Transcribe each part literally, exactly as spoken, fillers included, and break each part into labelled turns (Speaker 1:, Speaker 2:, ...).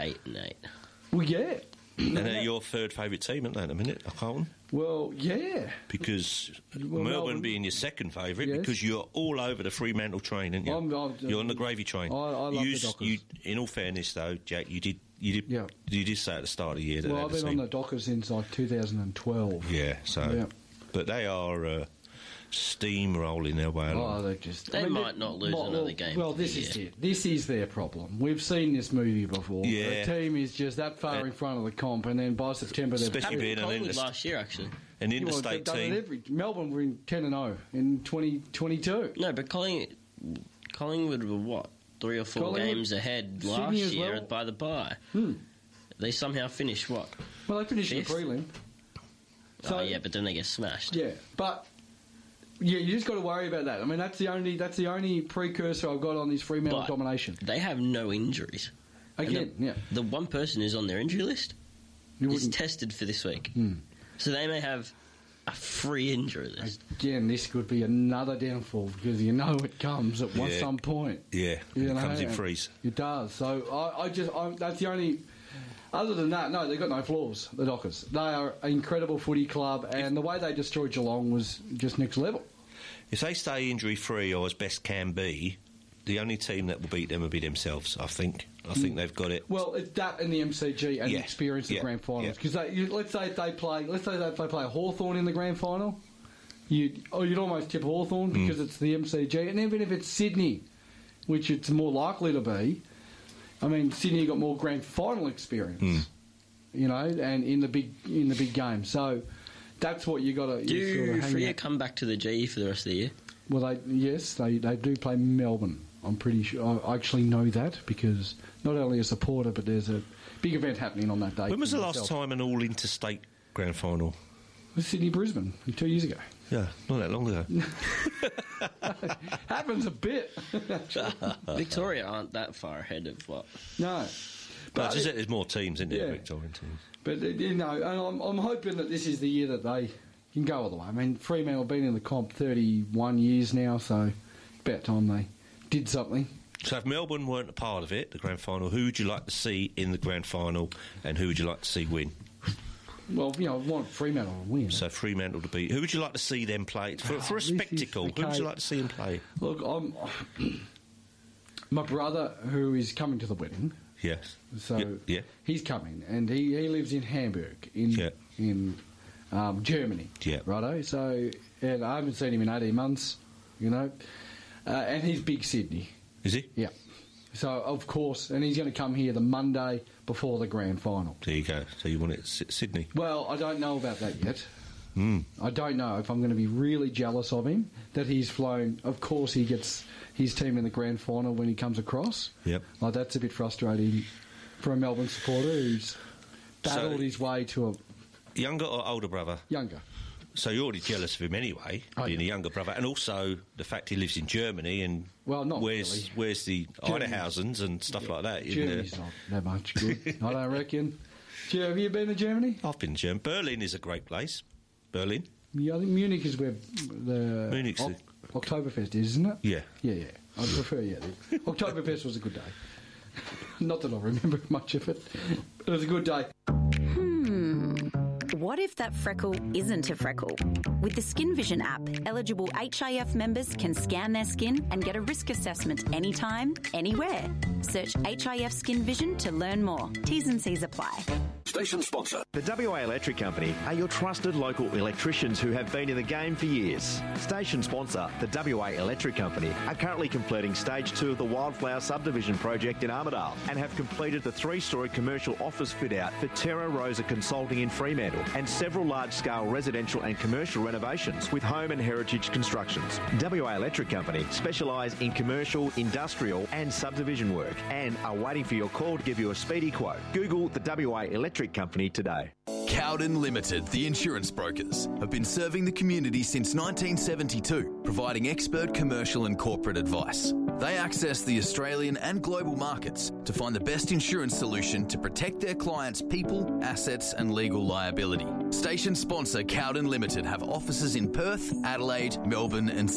Speaker 1: eight and eight.
Speaker 2: Well, yeah.
Speaker 3: And they're your third favourite team, aren't they, at the minute, Carlton?
Speaker 2: Well, yeah.
Speaker 3: Because
Speaker 2: Well,
Speaker 3: Melbourne,
Speaker 2: Melbourne-
Speaker 3: being your second favourite,
Speaker 2: Yes.
Speaker 3: because you're all over the Fremantle train, aren't you?
Speaker 2: I'm- I'm-
Speaker 3: you're on the gravy train.
Speaker 2: I- I love
Speaker 3: you,
Speaker 2: the Dockers.
Speaker 3: You, in all fairness, though, Jack, you did you did
Speaker 2: Yeah.
Speaker 3: you did say at the start of the year that
Speaker 2: Well,
Speaker 3: they
Speaker 2: I've
Speaker 3: had a
Speaker 2: been on
Speaker 3: team.
Speaker 2: the Dockers since like two thousand twelve.
Speaker 3: Yeah, so
Speaker 2: Yeah.
Speaker 3: but they are uh, steamrolling their way along.
Speaker 2: Oh, they just.
Speaker 1: They might not lose
Speaker 2: well,
Speaker 1: another
Speaker 2: well,
Speaker 1: game
Speaker 2: Well,
Speaker 1: for the
Speaker 2: this is
Speaker 1: year.
Speaker 2: it. This is their problem. We've seen this movie before.
Speaker 3: Yeah.
Speaker 2: The team is just that far
Speaker 3: Yeah.
Speaker 2: in front of the comp, and then by September they're
Speaker 3: Especially
Speaker 1: Happened
Speaker 3: being
Speaker 1: to
Speaker 3: an
Speaker 1: Collingwood
Speaker 3: interstate,
Speaker 1: last year, actually.
Speaker 3: an
Speaker 2: You know, they've
Speaker 3: interstate
Speaker 2: done it
Speaker 3: team.
Speaker 2: every, Melbourne were in ten and zero in twenty twenty-two.
Speaker 1: No, but Colling, Collingwood were what? Three or four
Speaker 2: Collingwood-
Speaker 1: games ahead
Speaker 2: Sydney
Speaker 1: last
Speaker 2: as
Speaker 1: year
Speaker 2: well.
Speaker 1: by the bye.
Speaker 2: Hmm.
Speaker 1: They somehow finished what?
Speaker 2: Well, they finished in the
Speaker 1: Fifth?
Speaker 2: prelim. So
Speaker 1: oh, yeah, but then they get smashed.
Speaker 2: yeah, but yeah, you just got to worry about that. I mean, that's the only that's the only precursor I've got on this Fremantle
Speaker 1: But
Speaker 2: domination.
Speaker 1: They have no injuries.
Speaker 2: Again,
Speaker 1: And the,
Speaker 2: yeah,
Speaker 1: The one person who's on their injury list
Speaker 2: you
Speaker 1: is
Speaker 2: wouldn't-
Speaker 1: tested for this week.
Speaker 2: Hmm.
Speaker 1: So they may have a free injury list.
Speaker 2: Again, this could be another downfall because you know it comes at one
Speaker 3: Yeah.
Speaker 2: some point.
Speaker 3: Yeah,
Speaker 2: You
Speaker 3: it
Speaker 2: know,
Speaker 3: comes in
Speaker 2: and
Speaker 3: freeze.
Speaker 2: It does. So I, I just I, that's the only. Other than that, no, they've got no flaws. The Dockers. They are an incredible footy club, and the way they destroyed Geelong was just next level.
Speaker 3: If they stay injury free or as best can be, the only team that will beat them will be themselves. I think. I think they've got it.
Speaker 2: Well, it's that and the M C G and
Speaker 3: Yeah.
Speaker 2: the experience of
Speaker 3: Yeah.
Speaker 2: grand finals.
Speaker 3: Yeah.
Speaker 2: Because let's say if they play, let's say if they play Hawthorn in the grand final, you oh you'd almost tip Hawthorn
Speaker 3: Mm.
Speaker 2: because it's the M C G, and even if it's Sydney, which it's more likely to be, I mean Sydney got more grand final experience,
Speaker 3: Mm.
Speaker 2: you know, and in the big in the big game. So that's what you got to
Speaker 1: Do
Speaker 2: sort of hang
Speaker 1: Freo
Speaker 2: out.
Speaker 1: come back to the G for the rest of the year?
Speaker 2: Well, they yes, they they do play Melbourne. I'm pretty sure. I actually know that because not only a supporter, but there's a big event happening on that day.
Speaker 3: When was
Speaker 2: for
Speaker 3: the last
Speaker 2: myself.
Speaker 3: time an all interstate grand final?
Speaker 2: It was Sydney Brisbane two years ago.
Speaker 3: Yeah, not that long ago.
Speaker 2: Happens a bit.
Speaker 1: Victoria aren't that far ahead of what?
Speaker 2: no,
Speaker 3: No,
Speaker 2: but
Speaker 3: just that there's more teams, isn't there,
Speaker 2: Yeah.
Speaker 3: Victorian teams?
Speaker 2: but uh, you know, and I'm, I'm hoping that this is the year that they can go all the way. I mean, Fremantle have been in the comp thirty-one years now, so about time they did something.
Speaker 3: So if Melbourne weren't a part of it, the grand final, who would you like to see in the grand final, and who would you like to see win?
Speaker 2: Well, you know, I want Fremantle to win.
Speaker 3: So Fremantle to beat. Who would you like to see them play for, for a
Speaker 2: Oh, this is-
Speaker 3: spectacle? Who would
Speaker 2: okay.
Speaker 3: you like to see them play?
Speaker 2: Look, I'm my brother, who is coming to the wedding.
Speaker 3: Yes.
Speaker 2: So
Speaker 3: yeah. yeah.
Speaker 2: he's coming, and he, he lives in Hamburg in
Speaker 3: Yeah.
Speaker 2: in um, Germany.
Speaker 3: Yeah.
Speaker 2: Righto. So and I haven't seen him in eighteen months, you know, uh, and he's big Sydney.
Speaker 3: Is he?
Speaker 2: Yeah. So of course, and he's going to come here the Monday before the grand final.
Speaker 3: There you go. So you want it S- Sydney?
Speaker 2: Well, I don't know about that yet.
Speaker 3: Mm.
Speaker 2: I don't know if I'm going to be really jealous of him that he's flown. Of course, he gets his team in the grand final when he comes across.
Speaker 3: Yep.
Speaker 2: Like that's a bit frustrating for a Melbourne supporter who's battled
Speaker 3: So-
Speaker 2: his way to a
Speaker 3: Younger or older brother?
Speaker 2: younger.
Speaker 3: So you're already jealous of him anyway,
Speaker 2: Oh,
Speaker 3: being
Speaker 2: yeah.
Speaker 3: a younger brother, and also the fact he lives in Germany and
Speaker 2: Well, not
Speaker 3: where's
Speaker 2: really.
Speaker 3: where's the
Speaker 2: Germany's-
Speaker 3: Eiderhausens and stuff like that. isn't
Speaker 2: Germany's
Speaker 3: there?
Speaker 2: not that much good, I don't reckon. Gee, have you been to Germany?
Speaker 3: I've been to Germany. Berlin is a great place. Berlin.
Speaker 2: Yeah, I think Munich is where the
Speaker 3: Munich's
Speaker 2: Oc- Oktoberfest is, isn't it?
Speaker 3: Yeah.
Speaker 2: Yeah, yeah. I prefer, yeah. the- Oktoberfest was a good day. Not that I remember much of it. It was a good day.
Speaker 4: What if that freckle isn't a freckle? With the Skin Vision app, eligible H I F members can scan their skin and get a risk assessment anytime, anywhere. Search H I F Skin Vision to learn more. T's and C's apply.
Speaker 5: Station sponsor.
Speaker 6: The W A Electric Company are your trusted local electricians who have been in the game for years. Station sponsor, the W A Electric Company, are currently completing stage two of the Wildflower subdivision project in Armidale and have completed the three-storey commercial office fit-out for Terra Rosa Consulting in Fremantle and several large-scale residential and commercial renovations with home and heritage constructions. W A Electric Company specialise in commercial, industrial and subdivision work and are waiting for your call to give you a speedy quote. Google the W A Electric Company today.
Speaker 5: Cowden Limited, the insurance brokers, have been serving the community since nineteen seventy-two, providing expert commercial and corporate advice. They access the Australian and global markets to find the best insurance solution to protect their clients' people, assets and legal liability. Station sponsor Cowden Limited have offices in Perth, Adelaide, Melbourne and Sydney.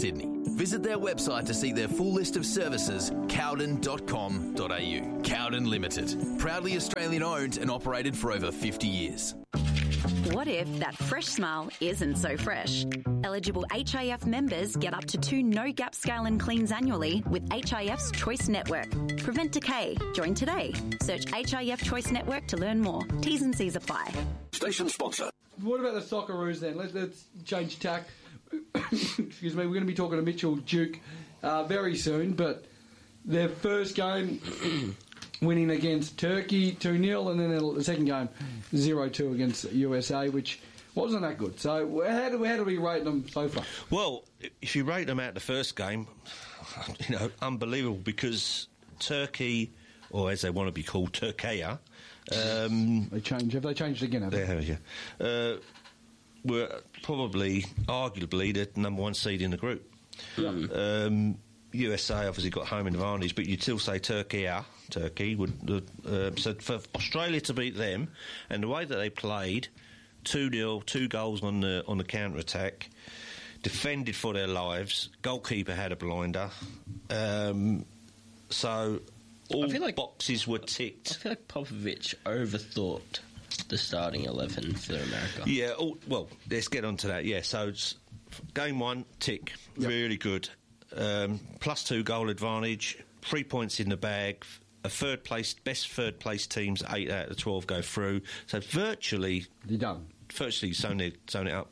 Speaker 5: Visit their website to see their full list of services, cowden dot com dot a u. Cowden Limited, proudly Australian owned and operated for over fifty years.
Speaker 4: What if that fresh smile isn't so fresh? Eligible H I F members get up to two no-gap scale and cleans annually with H I F's Choice Network. Prevent decay. Join today. Search H I F Choice Network to learn more. T's and C's apply.
Speaker 7: Station sponsor.
Speaker 2: What about the Socceroos then? Let's, let's change tack. Excuse me. We're going to be talking to Mitchell Duke uh, very soon, but their first game winning against Turkey two nil, and then the second game zero two against U S A, which wasn't that good. So how do, how do we rate them so far?
Speaker 3: Well, if you rate them out the first game, you know, unbelievable, because Turkey, or as they want to be called, Turkaya, um,
Speaker 2: they change. Have they changed again? Have they?
Speaker 3: They have, yeah. Uh, were probably, arguably, the number one seed in the group.
Speaker 2: Yeah.
Speaker 3: Um, U S A obviously got home advantage, but you'd still say Turkey, ah, Turkey would. Uh, so for Australia to beat them, and the way that they played, two nil, two goals on the on the counter attack, defended for their lives. Goalkeeper had a blinder, um, so all
Speaker 1: I feel like,
Speaker 3: boxes were ticked.
Speaker 1: I feel like Popovich overthought the starting eleven for America.
Speaker 3: Yeah. All, well, let's get on to that. Yeah. So it's, game one, tick,
Speaker 2: yep.
Speaker 3: Really good. Um, plus two goal advantage, three points in the bag. A third place, best third place teams, eight out of twelve go through. So virtually,
Speaker 2: you're done.
Speaker 3: Virtually sewn it, sewn it up.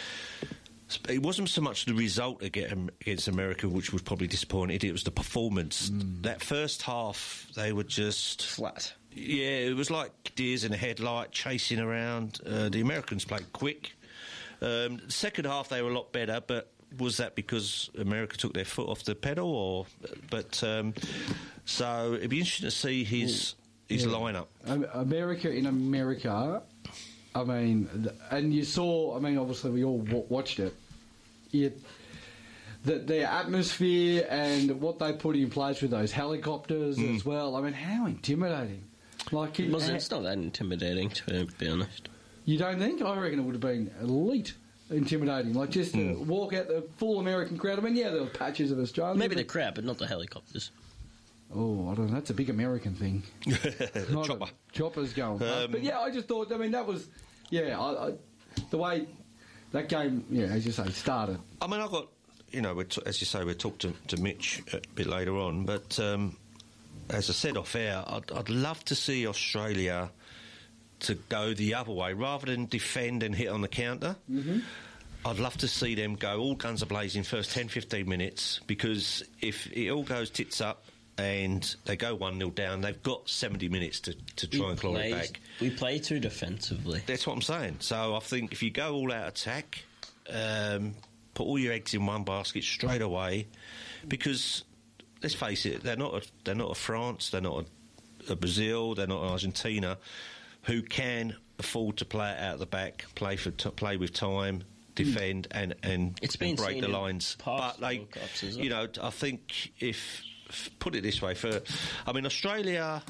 Speaker 3: It wasn't so much the result against America, which was probably disappointing. It was the performance. Mm. That first half, they were just
Speaker 1: flat.
Speaker 3: Yeah, it was like deers in a headlight, chasing around. Uh, the Americans played quick. Um, the second half, they were a lot better, but was that because America took their foot off the pedal, or? But um, so it'd be interesting to see his his yeah. lineup.
Speaker 2: Um, America in America, I mean, and you saw. I mean, obviously we all w- watched it. It that their atmosphere and what they put in place with those helicopters mm. as well. I mean, how intimidating! Like,
Speaker 1: it wasn't, it's not that intimidating, to be honest.
Speaker 2: You don't think? I reckon it would have been elite. Intimidating, like just to mm. walk out the full American crowd. I mean, yeah, there were patches of Australia.
Speaker 1: Maybe the crowd, but not the helicopters.
Speaker 2: Oh, I don't know. That's a big American thing.
Speaker 3: Chopper.
Speaker 2: Choppers going.
Speaker 3: Um,
Speaker 2: but yeah, I just thought, I mean, that was, yeah, I, I, the way that game, yeah, as you say, started.
Speaker 3: I mean, I got, you know, we're t- as you say, we'll talk to, to Mitch a bit later on, but um, as I said off air, I'd, I'd love to see Australia to go the other way rather than defend and hit on the counter.
Speaker 2: Mm-hmm.
Speaker 3: I'd love to see them go all guns a-blazing first ten fifteen minutes, because if it all goes tits up and they go one nil down, they've got seventy minutes to, to try we and claw
Speaker 1: play,
Speaker 3: it back.
Speaker 1: We play too defensively.
Speaker 3: That's what I'm saying. So I think if you go all out attack, um, put all your eggs in one basket straight away, because let's face it, they're not a, they're not a France, they're not a, a Brazil, they're not Argentina, who can afford to play it out the back, play for t- play with time, defend, mm. and and,
Speaker 1: it's been
Speaker 3: and break the lines.
Speaker 1: But
Speaker 3: they, you know, I think if, if put it this way, for I mean Australia,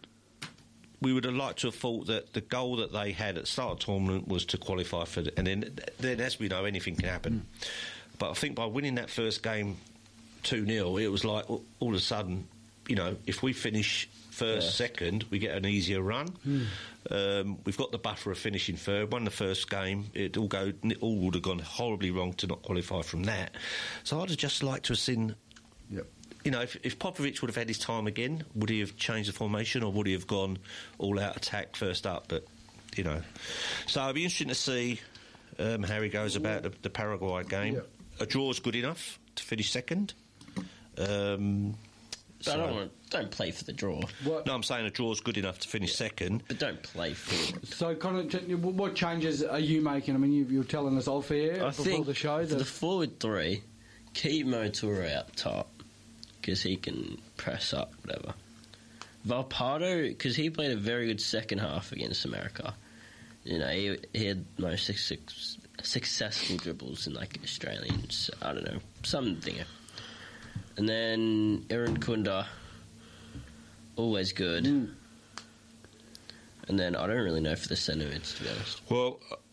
Speaker 3: we would have liked to have thought that the goal that they had at the start of the tournament was to qualify for, the, and then then as we know, anything can happen. Mm. But I think by winning that first game two nil, it was like all, all of a sudden, you know, if we finish first, yeah. second, we get an easier run. Mm. Um, we've got the buffer of finishing third. Won the first game. It all go. It all would have gone horribly wrong to not qualify from that. So I'd have just liked to have seen.
Speaker 2: Yep.
Speaker 3: You know, if, if Popovich would have had his time again, would he have changed the formation, or would he have gone all out attack first up? But you know, so it'd be interesting to see um, how he goes about the, the Paraguay game.
Speaker 2: Yep.
Speaker 3: A draw's good enough to finish second. Um,
Speaker 1: But I don't want to, don't play for the draw.
Speaker 2: What?
Speaker 3: No, I'm saying a draw's good enough to finish yeah. second.
Speaker 1: But don't play for it.
Speaker 2: So, Connor, what changes are you making? I mean, you, you were telling us off air
Speaker 1: I
Speaker 2: before
Speaker 1: think
Speaker 2: the show.
Speaker 1: For
Speaker 2: that
Speaker 1: the forward three, keep Motura out top, because he can press up, whatever. Valpardo, because he played a very good second half against America. You know, he, he had most six, six, successful dribbles in, like, Australians. I don't know, something. And then Aaron Kunda, always good. Mm. And then I don't really know for the centre mids, to be honest.
Speaker 3: Well,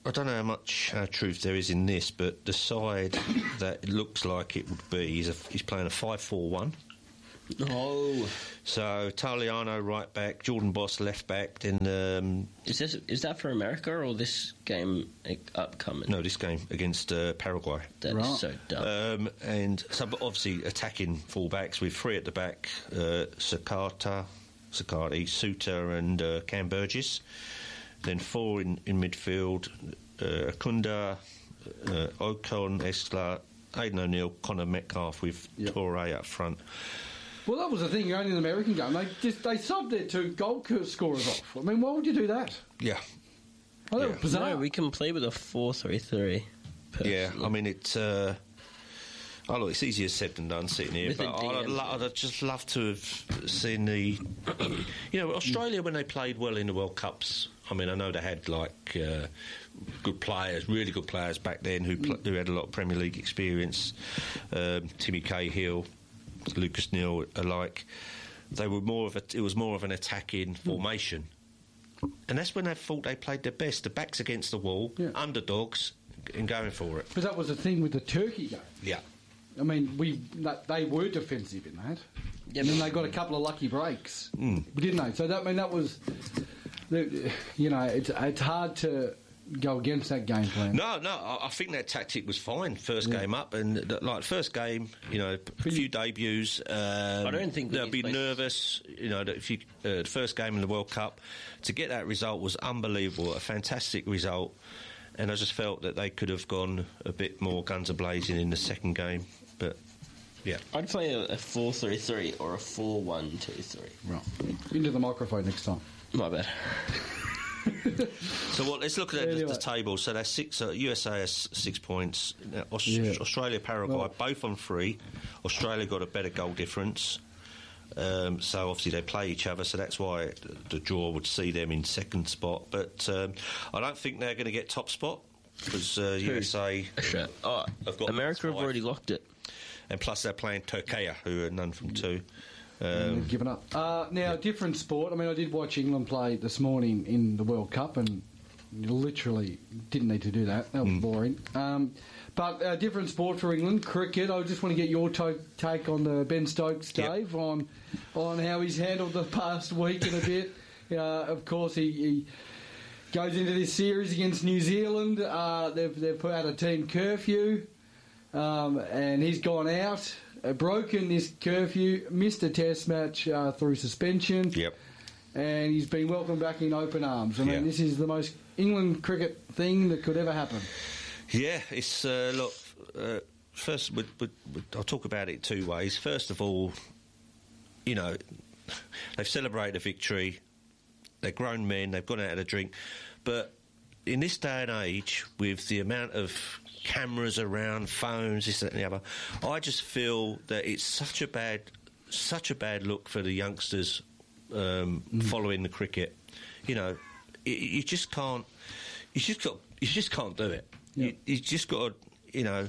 Speaker 3: I don't know how much uh, truth there is in this, but the side that it looks like it would be, he's, a, he's playing a five four one.
Speaker 1: Oh.
Speaker 3: So, Taliano right back, Jordan Boss left back, then... Um,
Speaker 1: is this is that for America or this game upcoming?
Speaker 3: No, this game against uh, Paraguay.
Speaker 1: That
Speaker 2: right.
Speaker 1: is so dumb.
Speaker 3: Um, and so, but obviously, attacking full-backs with three at the back, uh, Sakata, Sakati, Suter and uh, Cam Burgess. Then four in, in midfield, uh, Akunda, uh, Ocon, Esler, Aidan O'Neill, Connor Metcalf with
Speaker 2: Yep.
Speaker 3: Toure up front.
Speaker 2: Well, that was the thing. Only in the American game, they just they subbed their two goal scorers off. I mean, why would you do that?
Speaker 3: Yeah.
Speaker 2: Oh, that
Speaker 3: Yeah.
Speaker 2: was bizarre.
Speaker 1: No, we can play with a four three three.
Speaker 3: Yeah, I mean, it's... Uh, oh, look, it's easier said than done sitting here,
Speaker 1: With
Speaker 3: but
Speaker 1: the
Speaker 3: I'd,
Speaker 1: D M.
Speaker 3: lo- I'd just love to have seen the... You know, Australia, when they played well in the World Cups, I mean, I know they had, like, uh, good players, really good players back then who, pl- who had a lot of Premier League experience, um, Timmy Cahill, Lucas Neal alike. They were more of a... It was more of an attacking formation. And that's when they thought they played their best. The backs against the wall,
Speaker 2: Yeah.
Speaker 3: underdogs, and going for it.
Speaker 2: But that was the thing with the Turkey game.
Speaker 3: Yeah.
Speaker 2: I mean, we that, they were defensive in that.
Speaker 1: Yeah,
Speaker 2: and then
Speaker 1: but-
Speaker 2: they got a couple of lucky breaks,
Speaker 3: Mm.
Speaker 2: didn't they? So that I mean that was, the- you know, it's it's hard to go against that game plan.
Speaker 3: No, no, I, I think that tactic was fine first
Speaker 2: Yeah.
Speaker 3: game up, and th- like first game, you know, a few debuts. Um,
Speaker 1: I don't think we
Speaker 3: they'll
Speaker 1: need
Speaker 3: be
Speaker 1: to play-
Speaker 3: nervous. You know, that if you uh, the first game in the World Cup to get that result was unbelievable, a fantastic result, and I just felt that they could have gone a bit more guns a blazing in the second game, but. Yeah.
Speaker 1: I'd play a, a four three three or a four one two three.
Speaker 2: Right. Into the microphone next time.
Speaker 1: My bad.
Speaker 3: So what? Let's look at the,
Speaker 2: Anyway.
Speaker 3: the table. So that's six. Uh, U S A has six points. Now, Aus-
Speaker 2: Yeah.
Speaker 3: Australia, Paraguay,
Speaker 2: Well-
Speaker 3: both on three. Australia got a better goal difference. Um, so obviously they play each other. So that's why the draw would see them in second spot. But um, I don't think they're going to get top spot because uh, U S A.
Speaker 1: Sure. Oh,
Speaker 3: I've got
Speaker 1: America have
Speaker 3: five.
Speaker 1: already locked it.
Speaker 3: And plus they're playing Turkey, who are none from two.
Speaker 2: And
Speaker 3: Um,
Speaker 2: they've given up. Uh, now, different sport. I mean, I did watch England play this morning in the World Cup, and you literally didn't need to do that. That was boring. Um, but a different sport for England, cricket. I just want to get your to- take on the Ben Stokes,
Speaker 3: Yep.
Speaker 2: Dave, on on how he's handled the past week and a bit. Uh, of course, he, he goes into this series against New Zealand. Uh, they've they've put out a team curfew, um, and he's gone out. Uh, broken this curfew, missed a test match uh, through suspension,
Speaker 3: Yep.
Speaker 2: and he's been welcomed back in open arms. I mean,
Speaker 3: Yeah.
Speaker 2: this is the most England cricket thing that could ever happen.
Speaker 3: Yeah, it's uh, look. Uh, first, we, we, we, I'll talk about it two ways. First of all, you know, they've celebrated a victory. They're grown men. They've gone out to drink, but in this day and age, with the amount of cameras around, phones, this, that, and the other, I just feel that it's such a bad, such a bad look for the youngsters um, following the cricket. You know, you, you just can't. You just got. You just can't do it.
Speaker 2: Yeah.
Speaker 3: You, you just got to. You know.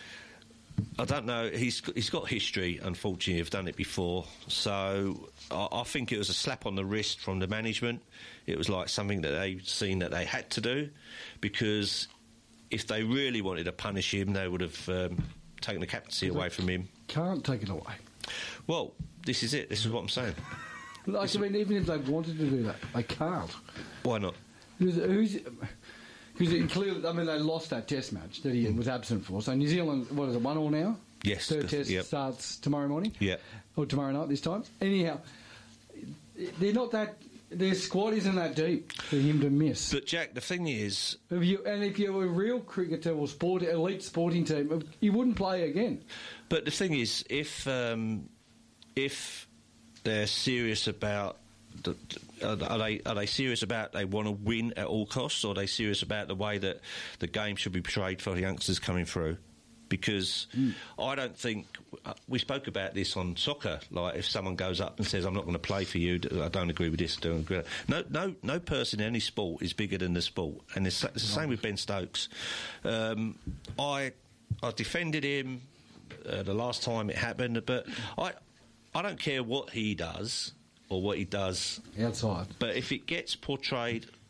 Speaker 3: I don't know. He's he's got history. Unfortunately, of done it before. So I, I think it was a slap on the wrist from the management. It was like something that they've seen that they had to do, because if they really wanted to punish him, they would have um, taken the captaincy away from him.
Speaker 2: Can't take it away.
Speaker 3: Well, this is it. This is what I'm saying.
Speaker 2: Like, I mean, even if they wanted to do that, they can't.
Speaker 3: Why not?
Speaker 2: Who's, who's because it clearly, I mean, they lost that test match that he was absent for. So New Zealand, what is it, one all now?
Speaker 3: Yes.
Speaker 2: Third test
Speaker 3: Yep.
Speaker 2: starts tomorrow morning?
Speaker 3: Yeah.
Speaker 2: Or tomorrow night this time. Anyhow, they're not that, their squad isn't that deep for him to miss.
Speaker 3: But Jack, the thing is,
Speaker 2: If you, and if you're a real cricketer or sport, elite sporting team, you wouldn't play again.
Speaker 3: but the thing is, if um, if they're serious about. The, are they are they serious about they want to win at all costs, or are they serious about the way that the game should be portrayed for the youngsters coming through? Because
Speaker 2: Mm.
Speaker 3: I don't think we spoke about this on soccer. Like, if someone goes up and says, "I'm not going to play for you," I don't agree with this. I don't agree. No, no, no person in any sport is bigger than the sport, and it's, it's the same with Ben Stokes. Um, I I defended him uh, the last time it happened, but I I don't care what he does or what he does.
Speaker 2: Outside.
Speaker 3: But if it gets portrayed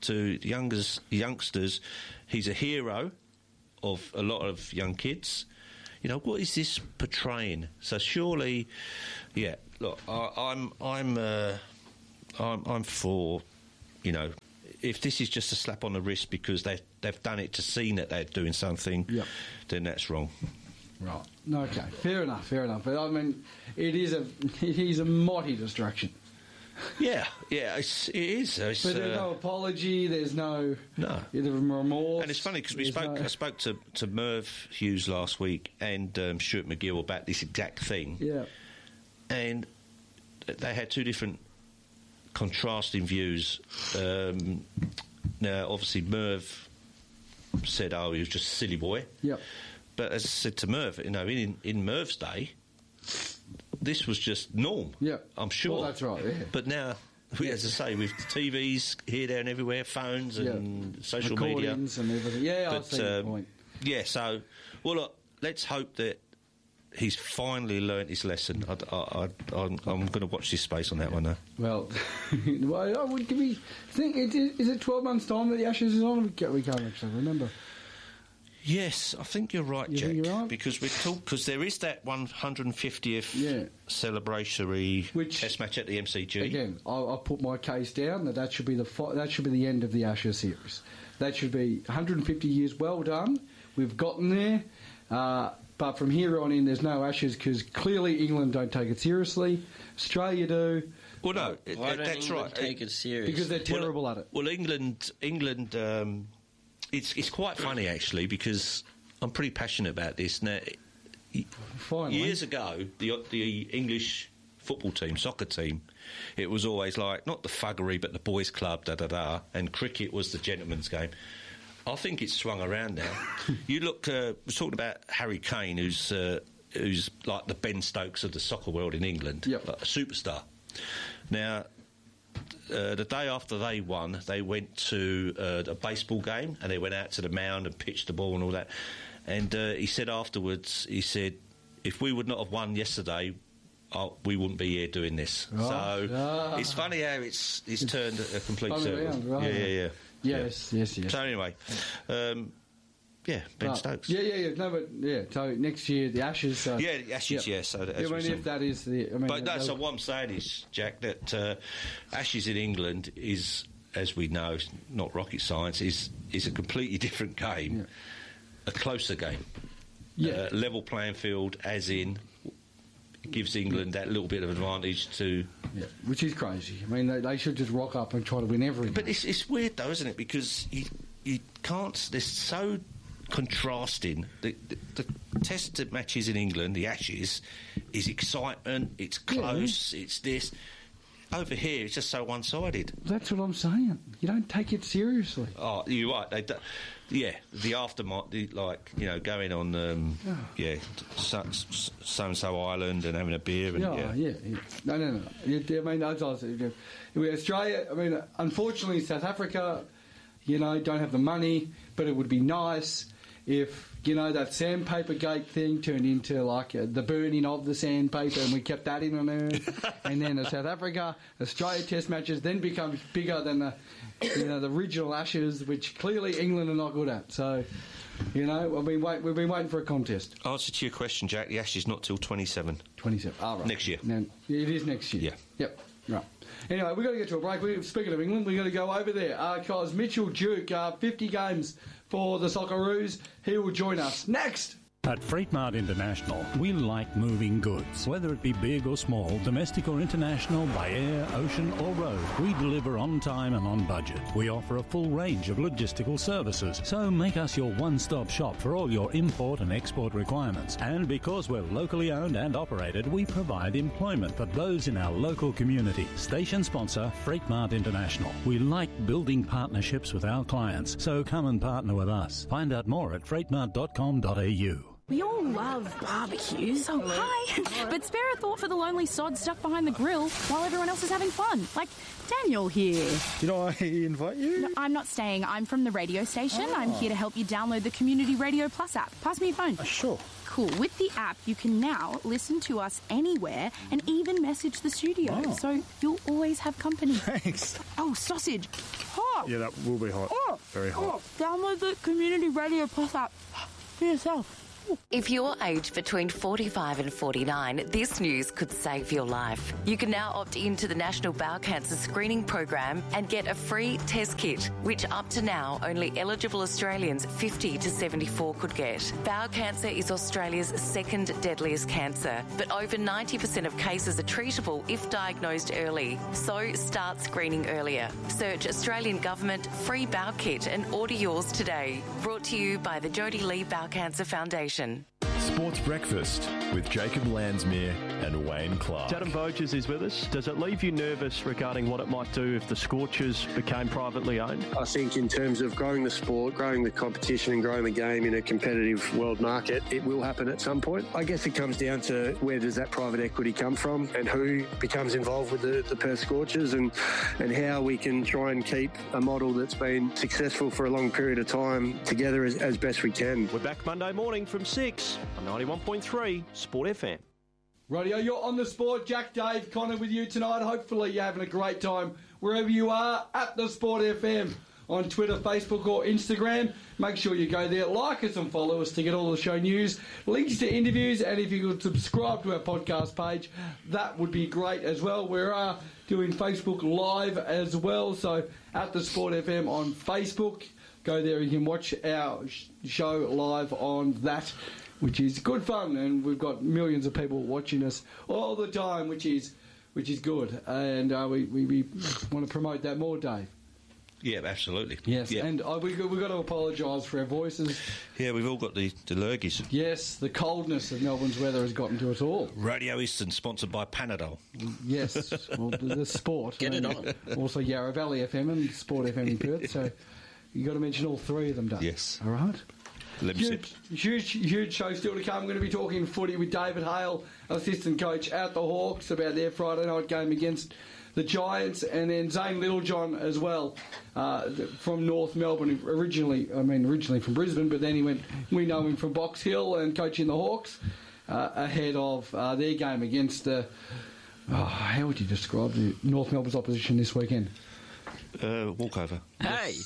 Speaker 3: to youngers, youngsters, he's a hero of a lot of young kids. You know, what is this portraying? So surely, yeah. Look, I, I'm, I'm, uh, I'm, I'm for, you know, if this is just a slap on the wrist because they they've done it to seem that they're doing something, yep. then that's wrong.
Speaker 2: Right. Okay. Fair enough. Fair enough. But I mean, it is a it is a mighty distraction.
Speaker 3: Yeah. Yeah. It's, it is. It's,
Speaker 2: but there's
Speaker 3: uh,
Speaker 2: no apology. There's no
Speaker 3: no
Speaker 2: remorse.
Speaker 3: And it's funny because we
Speaker 2: there's
Speaker 3: spoke.
Speaker 2: No...
Speaker 3: I spoke to, to Merv Hughes last week and um, Stuart McGill about this exact thing.
Speaker 2: Yeah.
Speaker 3: And they had two different contrasting views. Um, now, obviously, Merv said, "Oh, he was just a silly boy."
Speaker 2: Yep.
Speaker 3: But as I said to Merv, you know, in in Merv's day, this was just norm.
Speaker 2: Yeah,
Speaker 3: I'm sure.
Speaker 2: Well, that's right. Yeah.
Speaker 3: But now, yeah. as I say, with T Vs here, there, and everywhere, phones and
Speaker 2: yeah.
Speaker 3: social media
Speaker 2: and everything. Yeah,
Speaker 3: but,
Speaker 2: I see your
Speaker 3: um,
Speaker 2: point.
Speaker 3: Yeah. So, well, look, let's hope that he's finally learnt his lesson. I, I, I, I'm, I'm going to watch this space on that one, though.
Speaker 2: Well, well, I would give me think. It, is it twelve months' time that the Ashes is on? We can't, we can't actually remember.
Speaker 3: Yes, I think you're right,
Speaker 2: you
Speaker 3: Jack.
Speaker 2: Think you're right?
Speaker 3: Because we talk because there is that one hundred fiftieth
Speaker 2: yeah.
Speaker 3: celebratory
Speaker 2: Which,
Speaker 3: Test match at the M C G.
Speaker 2: Again, I'll, I'll put my case down that that should be the fi- that should be the end of the Ashes series. That should be one hundred fifty years. Well done. We've gotten there. Uh, but from here on in, there's no Ashes because clearly England don't take it seriously. Australia do.
Speaker 3: Well, no, it,
Speaker 1: Why don't
Speaker 3: that's
Speaker 1: England
Speaker 3: right.
Speaker 1: Take it seriously
Speaker 2: because they're terrible
Speaker 3: well,
Speaker 2: at it.
Speaker 3: Well, England, England. Um, It's it's quite funny actually because I'm pretty passionate about this. Now,
Speaker 2: Finally.
Speaker 3: years ago, the the English football team, soccer team, it was always like not the thuggery but the boys' club, da da da, and cricket was the gentleman's game. I think it's swung around now. You look, uh, we're talking about Harry Kane, who's uh, who's like the Ben Stokes of the soccer world in England,
Speaker 2: yep.
Speaker 3: like a superstar. Now. Uh, the day after they won, they went to uh, a baseball game and they went out to the mound and pitched the ball and all that. And uh, he said afterwards, he said, if we would not have won yesterday, oh, we wouldn't be here doing this.
Speaker 2: Oh,
Speaker 3: so
Speaker 2: ah.
Speaker 3: it's funny how it's it's, it's turned a complete circle.
Speaker 2: Around, right.
Speaker 3: Yeah, yeah, yeah.
Speaker 2: Yes, yeah. yes, yes.
Speaker 3: So anyway, um, yeah, Ben
Speaker 2: but,
Speaker 3: Stokes.
Speaker 2: Yeah, yeah, yeah. No, but yeah. So next year the Ashes. So,
Speaker 3: yeah, the Ashes.
Speaker 2: Yep.
Speaker 3: Yeah. So
Speaker 2: yeah, I mean, if that is the. I mean,
Speaker 3: but no, so what I'm saying is, Jack, that uh, Ashes in England is, as we know, not rocket science. is is a completely different game,
Speaker 2: yeah.
Speaker 3: a closer game.
Speaker 2: Yeah.
Speaker 3: Uh, level playing field, as in. Gives England that little bit of advantage to...
Speaker 2: Yeah, which is crazy. I mean, they, they should just rock up and try to win everything.
Speaker 3: But it's, it's weird, though, isn't it? Because you, you can't... They're so contrasting. The, the, the test matches in England, the Ashes, is excitement, it's close, yeah. it's this... Over here, it's just so one-sided.
Speaker 2: That's what I'm saying. You don't take it seriously.
Speaker 3: Oh, you're right. They do, yeah, the aftermath, the, like, you know, going on, um, oh. yeah, so-and-so island and having a beer. And,
Speaker 2: yeah,
Speaker 3: yeah,
Speaker 2: yeah, yeah. No, no, no. I mean, that's also, Australia, I mean, unfortunately, South Africa, you know, don't have the money, but it would be nice if, you know, that sandpaper gate thing turned into like uh, the burning of the sandpaper and we kept that in on there. And then the South Africa, Australia test matches then becomes bigger than the, you know, the original Ashes, which clearly England are not good at. So, you know, we've been, wait, we've been waiting for a contest.
Speaker 3: Answer to your question, Jack, the Ashes not till twenty-seven.
Speaker 2: twenty-seven. Ah, right.
Speaker 3: Next year.
Speaker 2: Now, it is next year.
Speaker 3: Yeah.
Speaker 2: Yep. Right. Anyway, we've got to get to a break. We, speaking of England, we've got to go over there. Because uh, Mitchell Duke, uh, fifty games for the Socceroos. He will join us next.
Speaker 7: At Freight Mart International, we like moving goods. Whether it be big or small, domestic or international, by air, ocean or road, we deliver on time and on budget. We offer a full range of logistical services, so make us your one-stop shop for all your import and export requirements. And because we're locally owned and operated, we provide employment for those in our local community. Station sponsor, Freight Mart International. We like building partnerships with our clients, so come and partner with us. Find out more at freight mart dot com dot a u.
Speaker 8: We all love barbecues. Oh, hi. But spare a thought for the lonely sod stuck behind the grill while everyone else is having fun. Like Daniel here.
Speaker 9: Did I invite you?
Speaker 8: No, I'm not staying. I'm from the radio station. Oh. I'm here to help you download the Community Radio Plus app. Pass me your phone.
Speaker 9: Uh, sure.
Speaker 8: cool. With the app, you can now listen to us anywhere and even message the studio.
Speaker 9: Oh.
Speaker 8: So you'll always have company.
Speaker 9: Thanks.
Speaker 8: Oh, sausage. Hot.
Speaker 9: Yeah, that will be hot.
Speaker 8: Oh,
Speaker 9: Very hot.
Speaker 8: Oh, download the Community Radio Plus app for yourself.
Speaker 10: If you're aged between forty-five and forty-nine, this news could save your life. You can now opt into the National Bowel Cancer Screening Program and get a free test kit, which up to now only eligible Australians fifty to seventy-four could get. Bowel cancer is Australia's second deadliest cancer, but over ninety percent of cases are treatable if diagnosed early. So start screening earlier. Search Australian Government Free Bowel Kit and order yours today. Brought to you by the Jodie Lee Bowel Cancer Foundation.
Speaker 11: Sports Breakfast with Jacob Landsmere and Wayne Clark.
Speaker 6: Adam Voges is with us. Does it leave you nervous regarding what it might do if the Scorchers became privately owned?
Speaker 12: I think in terms of growing the sport, growing the competition and growing the game in a competitive world market, it will happen at some point. I guess it comes down to where does that private equity come from and who becomes involved with the, the Perth Scorchers and, and how we can try and keep a model that's been successful for a long period of time together as, as best we can.
Speaker 6: We're back Monday morning from six on ninety-one point three Sport F M.
Speaker 2: Radio, you're on the sport. Jack, Dave, Connor with you tonight. Hopefully you're having a great time wherever you are at the Sport F M on Twitter, Facebook or Instagram. Make sure you go there, like us and follow us to get all the show news, links to interviews, and if you could subscribe to our podcast page, that would be great as well. We are doing Facebook Live as well, so at the Sport F M on Facebook. Go there and you can watch our sh- show live on that, which is good fun, and we've got millions of people watching us all the time, which is which is good, and uh, we, we, we want to promote that more, Dave.
Speaker 3: Yeah, absolutely.
Speaker 2: Yes,
Speaker 3: yeah.
Speaker 2: and uh, we, we've got to apologise for our voices.
Speaker 3: Yeah, we've all got the, the lurgies.
Speaker 2: Yes, the coldness of Melbourne's weather has gotten to us all.
Speaker 3: Radio Eastern, sponsored by Panadol.
Speaker 2: Yes, well, the, the sport.
Speaker 1: Get it on.
Speaker 2: Also Yarra Valley F M and Sport F M in Perth, so you've got to mention all three of them, Dave.
Speaker 3: Yes.
Speaker 2: All right.
Speaker 3: Huge,
Speaker 2: huge, huge show still to come. We're going to be talking footy with David Hale, assistant coach at the Hawks, about their Friday night game against the Giants, and then Zane Littlejohn as well, uh, from North Melbourne. Originally, I mean, originally from Brisbane, but then he went. We know him from Box Hill and coaching the Hawks uh, ahead of uh, their game against. Uh, oh, how would you describe the North Melbourne's opposition this weekend?
Speaker 3: Uh, walkover.
Speaker 1: Hey.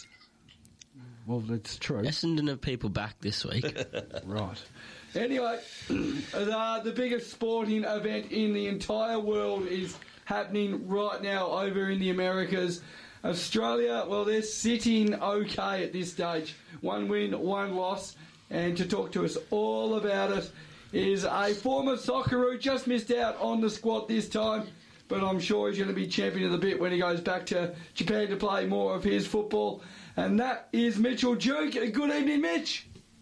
Speaker 2: Well, that's true.
Speaker 1: Essendon have people back this week.
Speaker 2: Right. Anyway, the, the biggest sporting event in the entire world is happening right now over in the Americas. Australia, well, they're sitting okay at this stage. One win, one loss. And to talk to us all about it is a former Socceroo, just missed out on the squad this time, but I'm sure he's going to be champion of the bit when he goes back to Japan to play more of his football. And that is Mitchell Duke. Good evening, Mitch.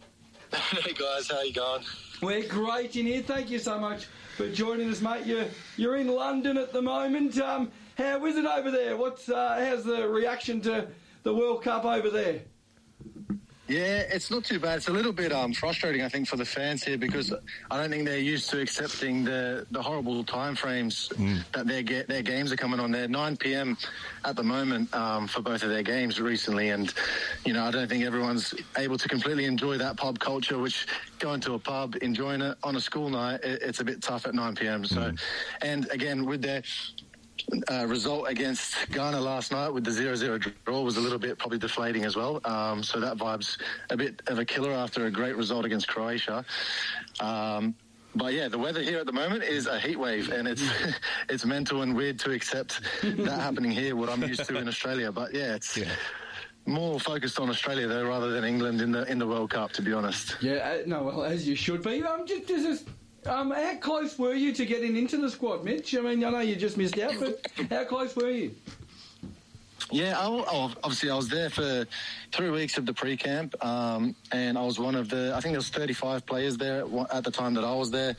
Speaker 13: Hey guys, how you going?
Speaker 2: We're great in here. Thank you so much for joining us, mate. You're you're in London at the moment. Um, how is it over there? What's uh, how's the reaction to the World Cup over there?
Speaker 13: Yeah, it's not too bad. It's a little bit um, frustrating, I think, for the fans here because I don't think they're used to accepting the, the horrible timeframes mm. that their get, their games are coming on. They're nine p.m. at the moment um, for both of their games recently, and you know I don't think everyone's able to completely enjoy that pub culture. Which going to a pub, enjoying it on a school night, it, it's a bit tough at nine p.m. So, mm. and again with their Uh, result against Ghana last night with the zero zero draw was a little bit probably deflating as well. Um, so that vibe's a bit of a killer after a great result against Croatia. Um, but yeah, the weather here at the moment is a heat wave, and it's it's mental and weird to accept that happening here, what I'm used to in Australia. But yeah, it's yeah. more focused on Australia though rather than England in the in the World Cup, to be honest.
Speaker 2: Yeah, uh, no, well, as you should be. Um, just, just Um, how close were you to getting into the squad, Mitch? I mean, I know you just missed out, but how close were you?
Speaker 13: Yeah, I, I, obviously I was there for three weeks of the pre-camp, um, and I was one of the, I think there was thirty-five players there at the time that I was there,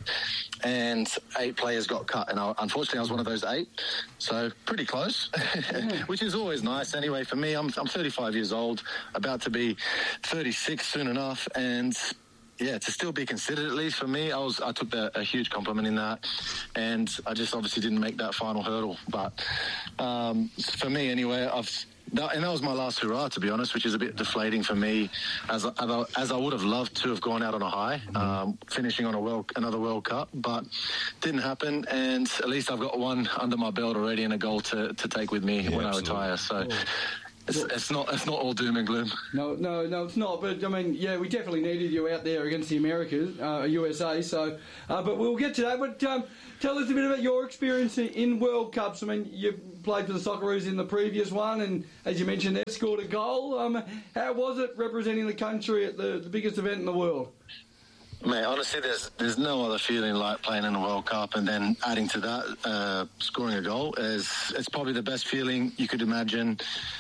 Speaker 13: and eight players got cut, and I, unfortunately I was one of those eight, so pretty close, which is always nice. Anyway, for me, I'm, I'm thirty-five years old, about to be thirty-six soon enough, and yeah, to still be considered, at least for me, I was I took the, a huge compliment in that, and I just obviously didn't make that final hurdle. But um, for me, anyway, I've that, and that was my last hurrah, to be honest, which is a bit deflating for me, as I, as I, as I would have loved to have gone out on a high, um, finishing on a world, another World Cup, but didn't happen. And at least I've got one under my belt already and a goal to, to take with me
Speaker 2: Yeah,
Speaker 13: when
Speaker 2: absolutely.
Speaker 13: I retire. So. It's, it's not it's not all doom and gloom.
Speaker 2: No, no, no, it's not. But I mean, yeah, we definitely needed you out there against the Americas, uh, U S A. So, uh, but we'll get to that. But um, tell us a bit about your experience in, in World Cups. I mean, you played for the Socceroos in the previous one, and as you mentioned, they scored a goal. Um, how was it representing the country at the, the biggest event in the world?
Speaker 13: Mate, honestly, there's there's no other feeling like playing in a World Cup and then adding to that, uh, scoring a goal. is It's probably the best feeling you could imagine.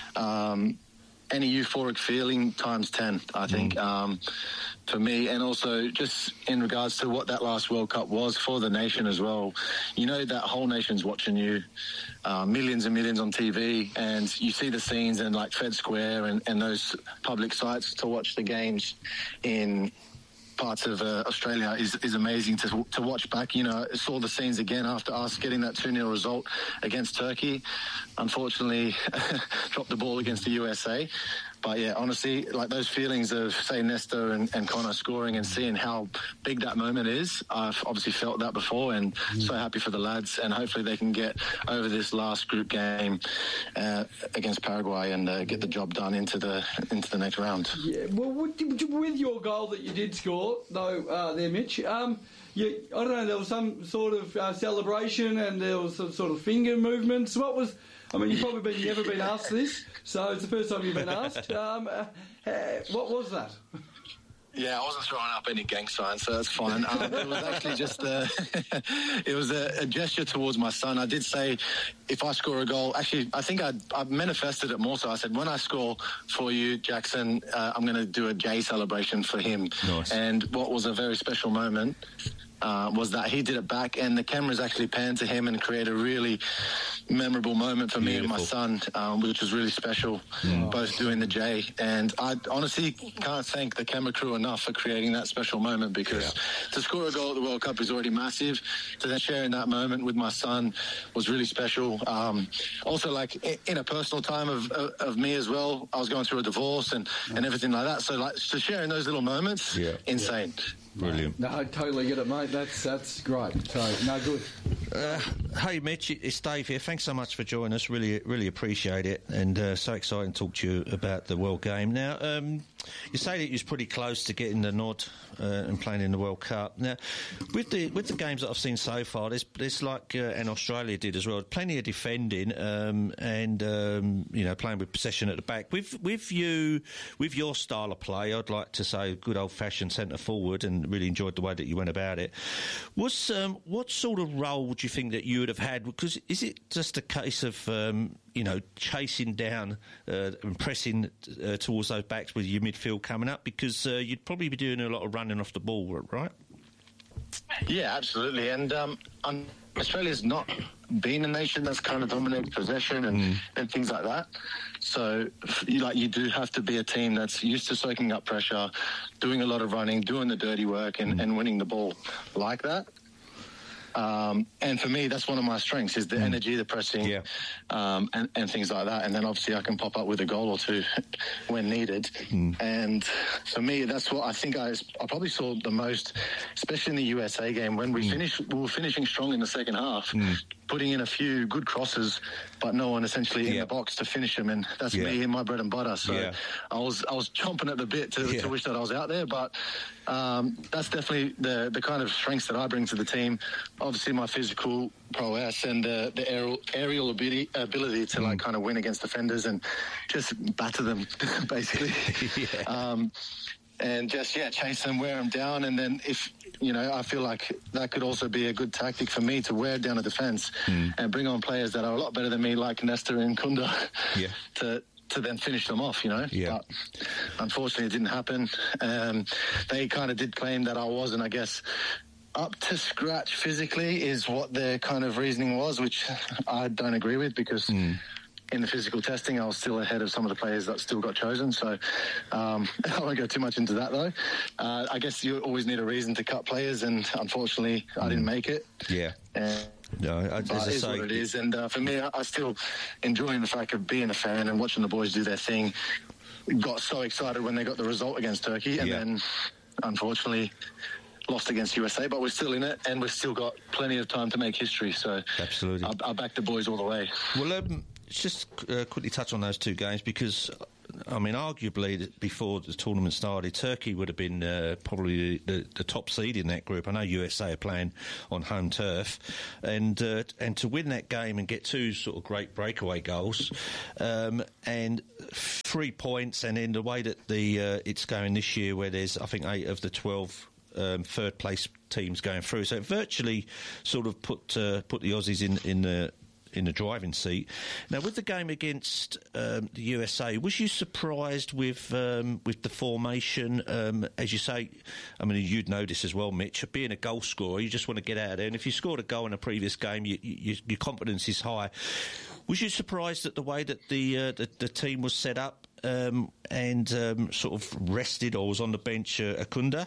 Speaker 13: Um, any euphoric feeling times ten, I think, mm. um, for me. And also just in regards to what that last World Cup was for the nation as well. You know, that whole nation's watching you, uh, millions and millions on T V, and you see the scenes in like Fed Square and, and those public sites to watch the games in parts of uh, Australia is, is amazing to to watch back. You know, I saw the scenes again after us getting that two nil result against Turkey. Unfortunately, dropped the ball against the U S A. But yeah, honestly, like those feelings of, say, Nestor and, and Connor scoring and seeing how big that moment is, I've obviously felt that before, and mm. so happy for the lads, and hopefully they can get over this last group game uh, against Paraguay and uh, get the job done into the into the next round.
Speaker 2: Yeah, well, with your goal that you did score, though, uh, there, Mitch, um, you, I don't know, there was some sort of uh, celebration and there was some sort of finger movements. What was... I mean, you've probably been, never been asked this, so it's the first time you've been asked. Um, uh, uh, what was that?
Speaker 13: Yeah, I wasn't throwing up any gang signs, so that's fine. Um, it was actually just a, it was a, a gesture towards my son. I did say, if I score a goal, actually, I think I I manifested it more so. I said, when I score for you, Jackson, uh, I'm going to do a J celebration for him.
Speaker 3: Nice.
Speaker 13: And what was a very special moment uh, was that he did it back, and the cameras actually panned to him and created a really memorable moment for Beautiful. me and my son, um, which was really special, mm. both doing the J. And I honestly can't thank the camera crew enough for creating that special moment, because yeah. to score a goal at the World Cup is already massive. To then sharing that moment with my son was really special. Um, also, like in a personal time of, of, of me as well, I was going through a divorce and, and everything like that. So like to sharing those little moments,
Speaker 3: yeah.
Speaker 13: insane.
Speaker 3: Yeah. Brilliant.
Speaker 2: No, I totally get it, mate. That's that's great. So, no, good.
Speaker 3: Uh, hey, Mitch, it's Dave here. Thanks so much for joining us. Really, really appreciate it, and uh, so exciting to talk to you about the World Game. Now, um, you say that you was pretty close to getting the nod uh, and playing in the World Cup. Now, with the with the games that I've seen so far, there's, there's like, uh, and Australia did as well, plenty of defending um, and um, you know, playing with possession at the back. With with you, with your style of play, I'd like to say good old fashioned centre forward, and really enjoyed the way that you went about it. Was um, what sort of role would you think that you would have had? Because is it just a case of um, you know, chasing down uh, and pressing uh, towards those backs with your midfield coming up? Because uh, you'd probably be doing a lot of running off the ball, right?
Speaker 13: Yeah, absolutely. And um, um, Australia's not been a nation that's kind of dominated possession and, mm. and things like that. So, you, like, you do have to be a team that's used to soaking up pressure, doing a lot of running, doing the dirty work, and, mm. and winning the ball like that. Um, and for me, that's one of my strengths, is the mm. energy, the pressing, yeah. um, and, and things like that. And then obviously I can pop up with a goal or two when needed. Mm. And for me, that's what I think I, I probably saw the most, especially in the U S A game, when we mm. finished, we were finishing strong in the second half, mm. putting in a few good crosses, but no one essentially in yeah. the box to finish them. And that's yeah. me and my bread and butter. So yeah. I was I was chomping at the bit to, yeah. to wish that I was out there. But um, that's definitely the, the kind of strengths that I bring to the team. Obviously, my physical prowess and uh, the aerial, aerial ability, ability to mm. like kind of win against defenders and just batter them, basically. yeah. um, and just, yeah, chase them, wear them down. And then if, you know, I feel like that could also be a good tactic for me to wear down a defence mm. and bring on players that are a lot better than me, like Nestor and Kunda, yeah. to to then finish them off, you know.
Speaker 3: Yeah.
Speaker 13: But unfortunately, it didn't happen. Um, they kind of did claim that I wasn't, I guess, up to scratch physically is what their kind of reasoning was, which I don't agree with, because mm. in the physical testing I was still ahead of some of the players that still got chosen. So um, I won't go too much into that, though. Uh, I guess you always need a reason to cut players, and unfortunately I didn't make it.
Speaker 3: Yeah.
Speaker 13: And
Speaker 3: No, as
Speaker 13: uh,
Speaker 3: I
Speaker 13: is
Speaker 3: say,
Speaker 13: what it is. And uh, for me, I, I still enjoying the fact of being a fan and watching the boys do their thing. Got so excited when they got the result against Turkey, and yeah. then unfortunately lost against U S A, but we're still in it, and we've still got plenty of time to make history. So
Speaker 3: absolutely,
Speaker 13: I'll, I'll back the boys all the way.
Speaker 3: Well, um, just uh, quickly touch on those two games, because I mean, arguably before the tournament started, Turkey would have been uh, probably the, the top seed in that group. I know U S A are playing on home turf, and uh, and to win that game and get two sort of great breakaway goals, um, and three points, and in the way that the uh, it's going this year, where there's I think eight of the twelve um, third place teams going through, so it virtually sort of put uh, put the Aussies in in the in the driving seat. Now, with the game against um, the U S A, was you surprised with um, with the formation? Um, as you say, I mean, you'd know this as well, Mitch. Being a goal scorer, you just want to get out of there. And if you scored a goal in a previous game, you, you, your confidence is high. Was you surprised at the way that the uh, the, the team was set up um, and um, sort of rested or was on the bench uh, Akunda?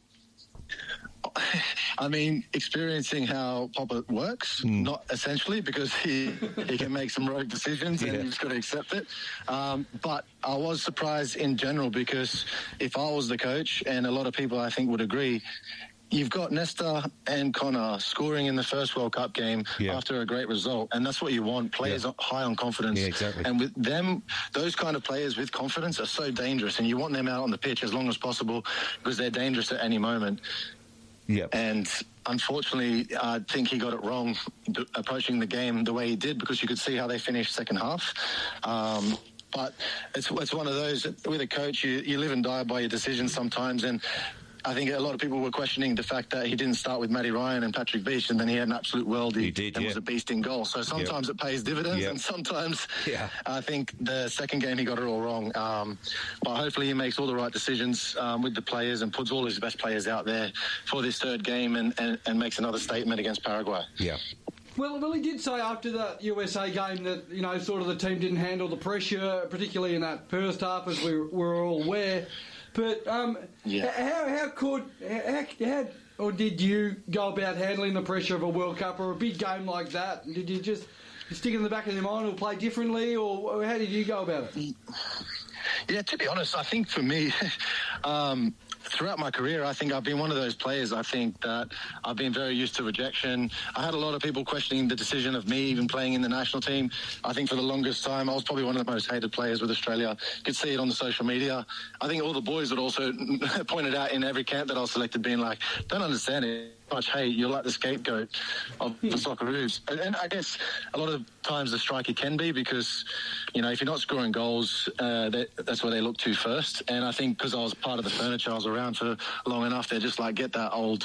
Speaker 13: I mean, experiencing how Papa works, mm. not essentially, because he, he can make some rogue decisions and yeah. you've just got to accept it. Um, but I was surprised in general, because if I was the coach, and a lot of people I think would agree, you've got Nesta and Connor scoring in the first World Cup game yeah. after a great result, and that's what you want, players yeah. high on confidence.
Speaker 3: Yeah, exactly.
Speaker 13: And with them, those kind of players with confidence are so dangerous, and you want them out on the pitch as long as possible, because they're dangerous at any moment.
Speaker 3: Yep.
Speaker 13: And unfortunately, I think he got it wrong approaching the game the way he did, because you could see how they finished second half. Um, but it's it's one of those, with a coach, you, you live and die by your decisions sometimes. And I think a lot of people were questioning the fact that he didn't start with Matty Ryan and Patrick Beach, and then he had an absolute worldie
Speaker 3: he did,
Speaker 13: and
Speaker 3: yeah.
Speaker 13: was a beast in goal. So sometimes yeah. it pays dividends,
Speaker 3: yeah.
Speaker 13: and sometimes
Speaker 3: yeah.
Speaker 13: I think the second game he got it all wrong. Um, but hopefully he makes all the right decisions um, with the players and puts all his best players out there for this third game, and, and, and makes another statement against Paraguay.
Speaker 3: Yeah.
Speaker 2: Well, well, he did say after the U S A game that, you know, sort of the team didn't handle the pressure, particularly in that first half, as we were all aware. But um,
Speaker 13: yeah.
Speaker 2: how how could how, how or did you go about handling the pressure of a World Cup or a big game like that? Did you just stick it in the back of your mind or play differently, or how did you go about it?
Speaker 13: Yeah, to be honest, I think for me, um, throughout my career, I think I've been one of those players. I think that I've been very used to rejection. I had a lot of people questioning the decision of me even playing in the national team. I think for the longest time, I was probably one of the most hated players with Australia. You could see it on the social media. I think all the boys would also pointed out in every camp that I was selected, being like, don't understand it much hate, you're like the scapegoat of the Socceroos. And, and I guess a lot of times the striker can be, because, you know, if you're not scoring goals, uh, that, that's where they look to first. And I think because I was part of the furniture, I was around for long enough, they're just like, get that old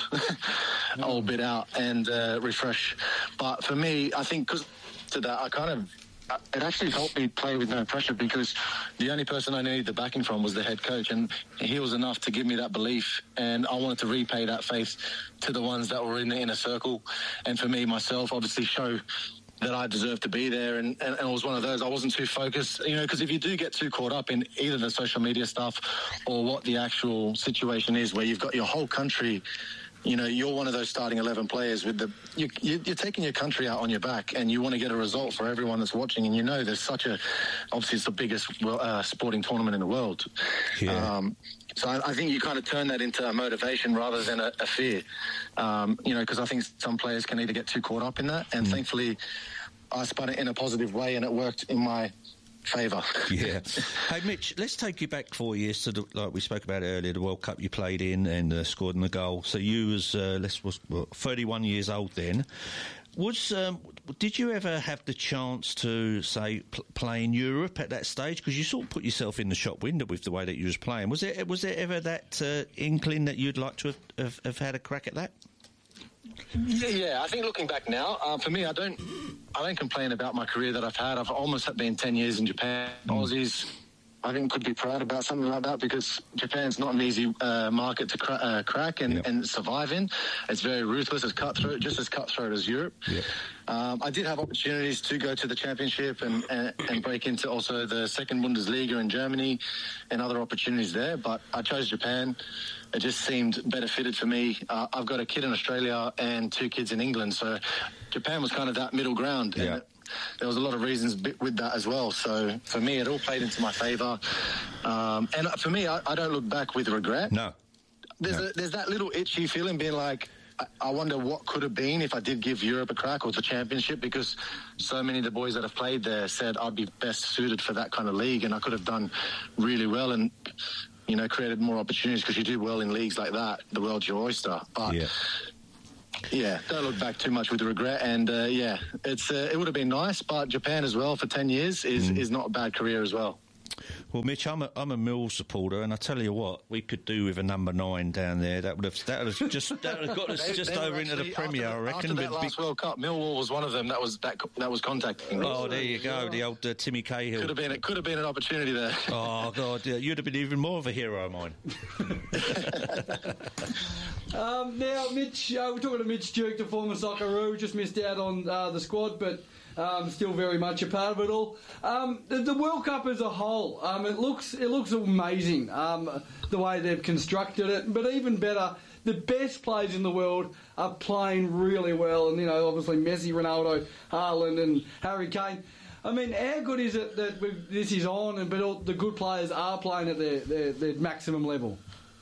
Speaker 13: old bit out and uh, refresh. But for me, I think because to that, I kind of it actually helped me play with no pressure, because the only person I needed the backing from was the head coach, and he was enough to give me that belief, and I wanted to repay that faith to the ones that were in the inner circle, and for me, myself, obviously show that I deserved to be there, and, and, and it was one of those. I wasn't too focused, you know, because if you do get too caught up in either the social media stuff or what the actual situation is, where you've got your whole country, you know, you're one of those starting eleven players with the you, you, you're taking your country out on your back, and you want to get a result for everyone that's watching. And you know, there's such a obviously it's the biggest uh, sporting tournament in the world.
Speaker 3: Yeah.
Speaker 13: Um, so I, I think you kind of turn that into a motivation rather than a, a fear. Um, you know, because I think some players can either get too caught up in that, and mm. thankfully, I spun it in a positive way, and it worked in my favour.
Speaker 3: Yeah. Hey, Mitch, let's take you back four years to the, like we spoke about earlier, the World Cup you played in and uh, scored in the goal. So you was uh, let's was well, thirty-one years old then. Was um, did you ever have the chance to say pl- play in Europe at that stage? Because you sort of put yourself in the shop window with the way that you was playing. Was there was there ever that uh, inkling that you'd like to have, have, have had a crack at that?
Speaker 13: Yeah, yeah, I think looking back now, uh, for me, I don't, I don't complain about my career that I've had. I've almost been ten years in Japan. Mm. Aussies, I think, could be proud about something like that, because Japan's not an easy uh, market to cra- uh, crack and, yep. and survive in. It's very ruthless, it's cutthroat, just as cutthroat as Europe.
Speaker 3: Yep.
Speaker 13: Um, I did have opportunities to go to the Championship and, and, and break into also the second Bundesliga in Germany and other opportunities there, but I chose Japan. It just seemed better fitted for me. Uh, I've got a kid in Australia and two kids in England, so Japan was kind of that middle ground.
Speaker 3: Yeah.
Speaker 13: And there was a lot of reasons with that as well. So for me, it all played into my favour. Um, and for me, I, I don't look back with regret.
Speaker 3: No.
Speaker 13: There's,
Speaker 3: no.
Speaker 13: A, there's that little itchy feeling being like, I, I wonder what could have been if I did give Europe a crack or the championship, because so many of the boys that have played there said I'd be best suited for that kind of league, and I could have done really well and, you know, created more opportunities, because you do well in leagues like that. The world's your oyster. But
Speaker 3: yeah.
Speaker 13: Yeah, don't look back too much with regret, and uh, yeah, it's uh, it would have been nice, but Japan as well for ten years is, mm. is not a bad career as well.
Speaker 3: Well, Mitch, I'm a, I'm a Millwall supporter, and I tell you what, we could do with a number nine down there. That would have that would have just that would have got us
Speaker 13: they,
Speaker 3: just
Speaker 13: they
Speaker 3: over into the Premier,
Speaker 13: after,
Speaker 3: I reckon.
Speaker 13: After that
Speaker 3: but
Speaker 13: last
Speaker 3: big...
Speaker 13: World Cup, Millwall was one of them that was that that was contacting me.
Speaker 3: Oh, there you go, the old uh, Timmy Cahill.
Speaker 13: Could have been it could have been an opportunity there.
Speaker 3: Oh God, yeah, you'd have been even more of a hero of mine.
Speaker 2: um, now, Mitch, uh, we're talking to Mitch Duke, the former Socceroo, just missed out on uh, the squad, but. Um, still very much a part of it all. Um, the, the World Cup as a whole, um, it looks it looks amazing, um, the way they've constructed it. But even better, the best players in the world are playing really well. And, you know, obviously Messi, Ronaldo, Haaland and Harry Kane. I mean, how good is it that we've, this is on, and but all the good players are playing at their, their, their maximum level?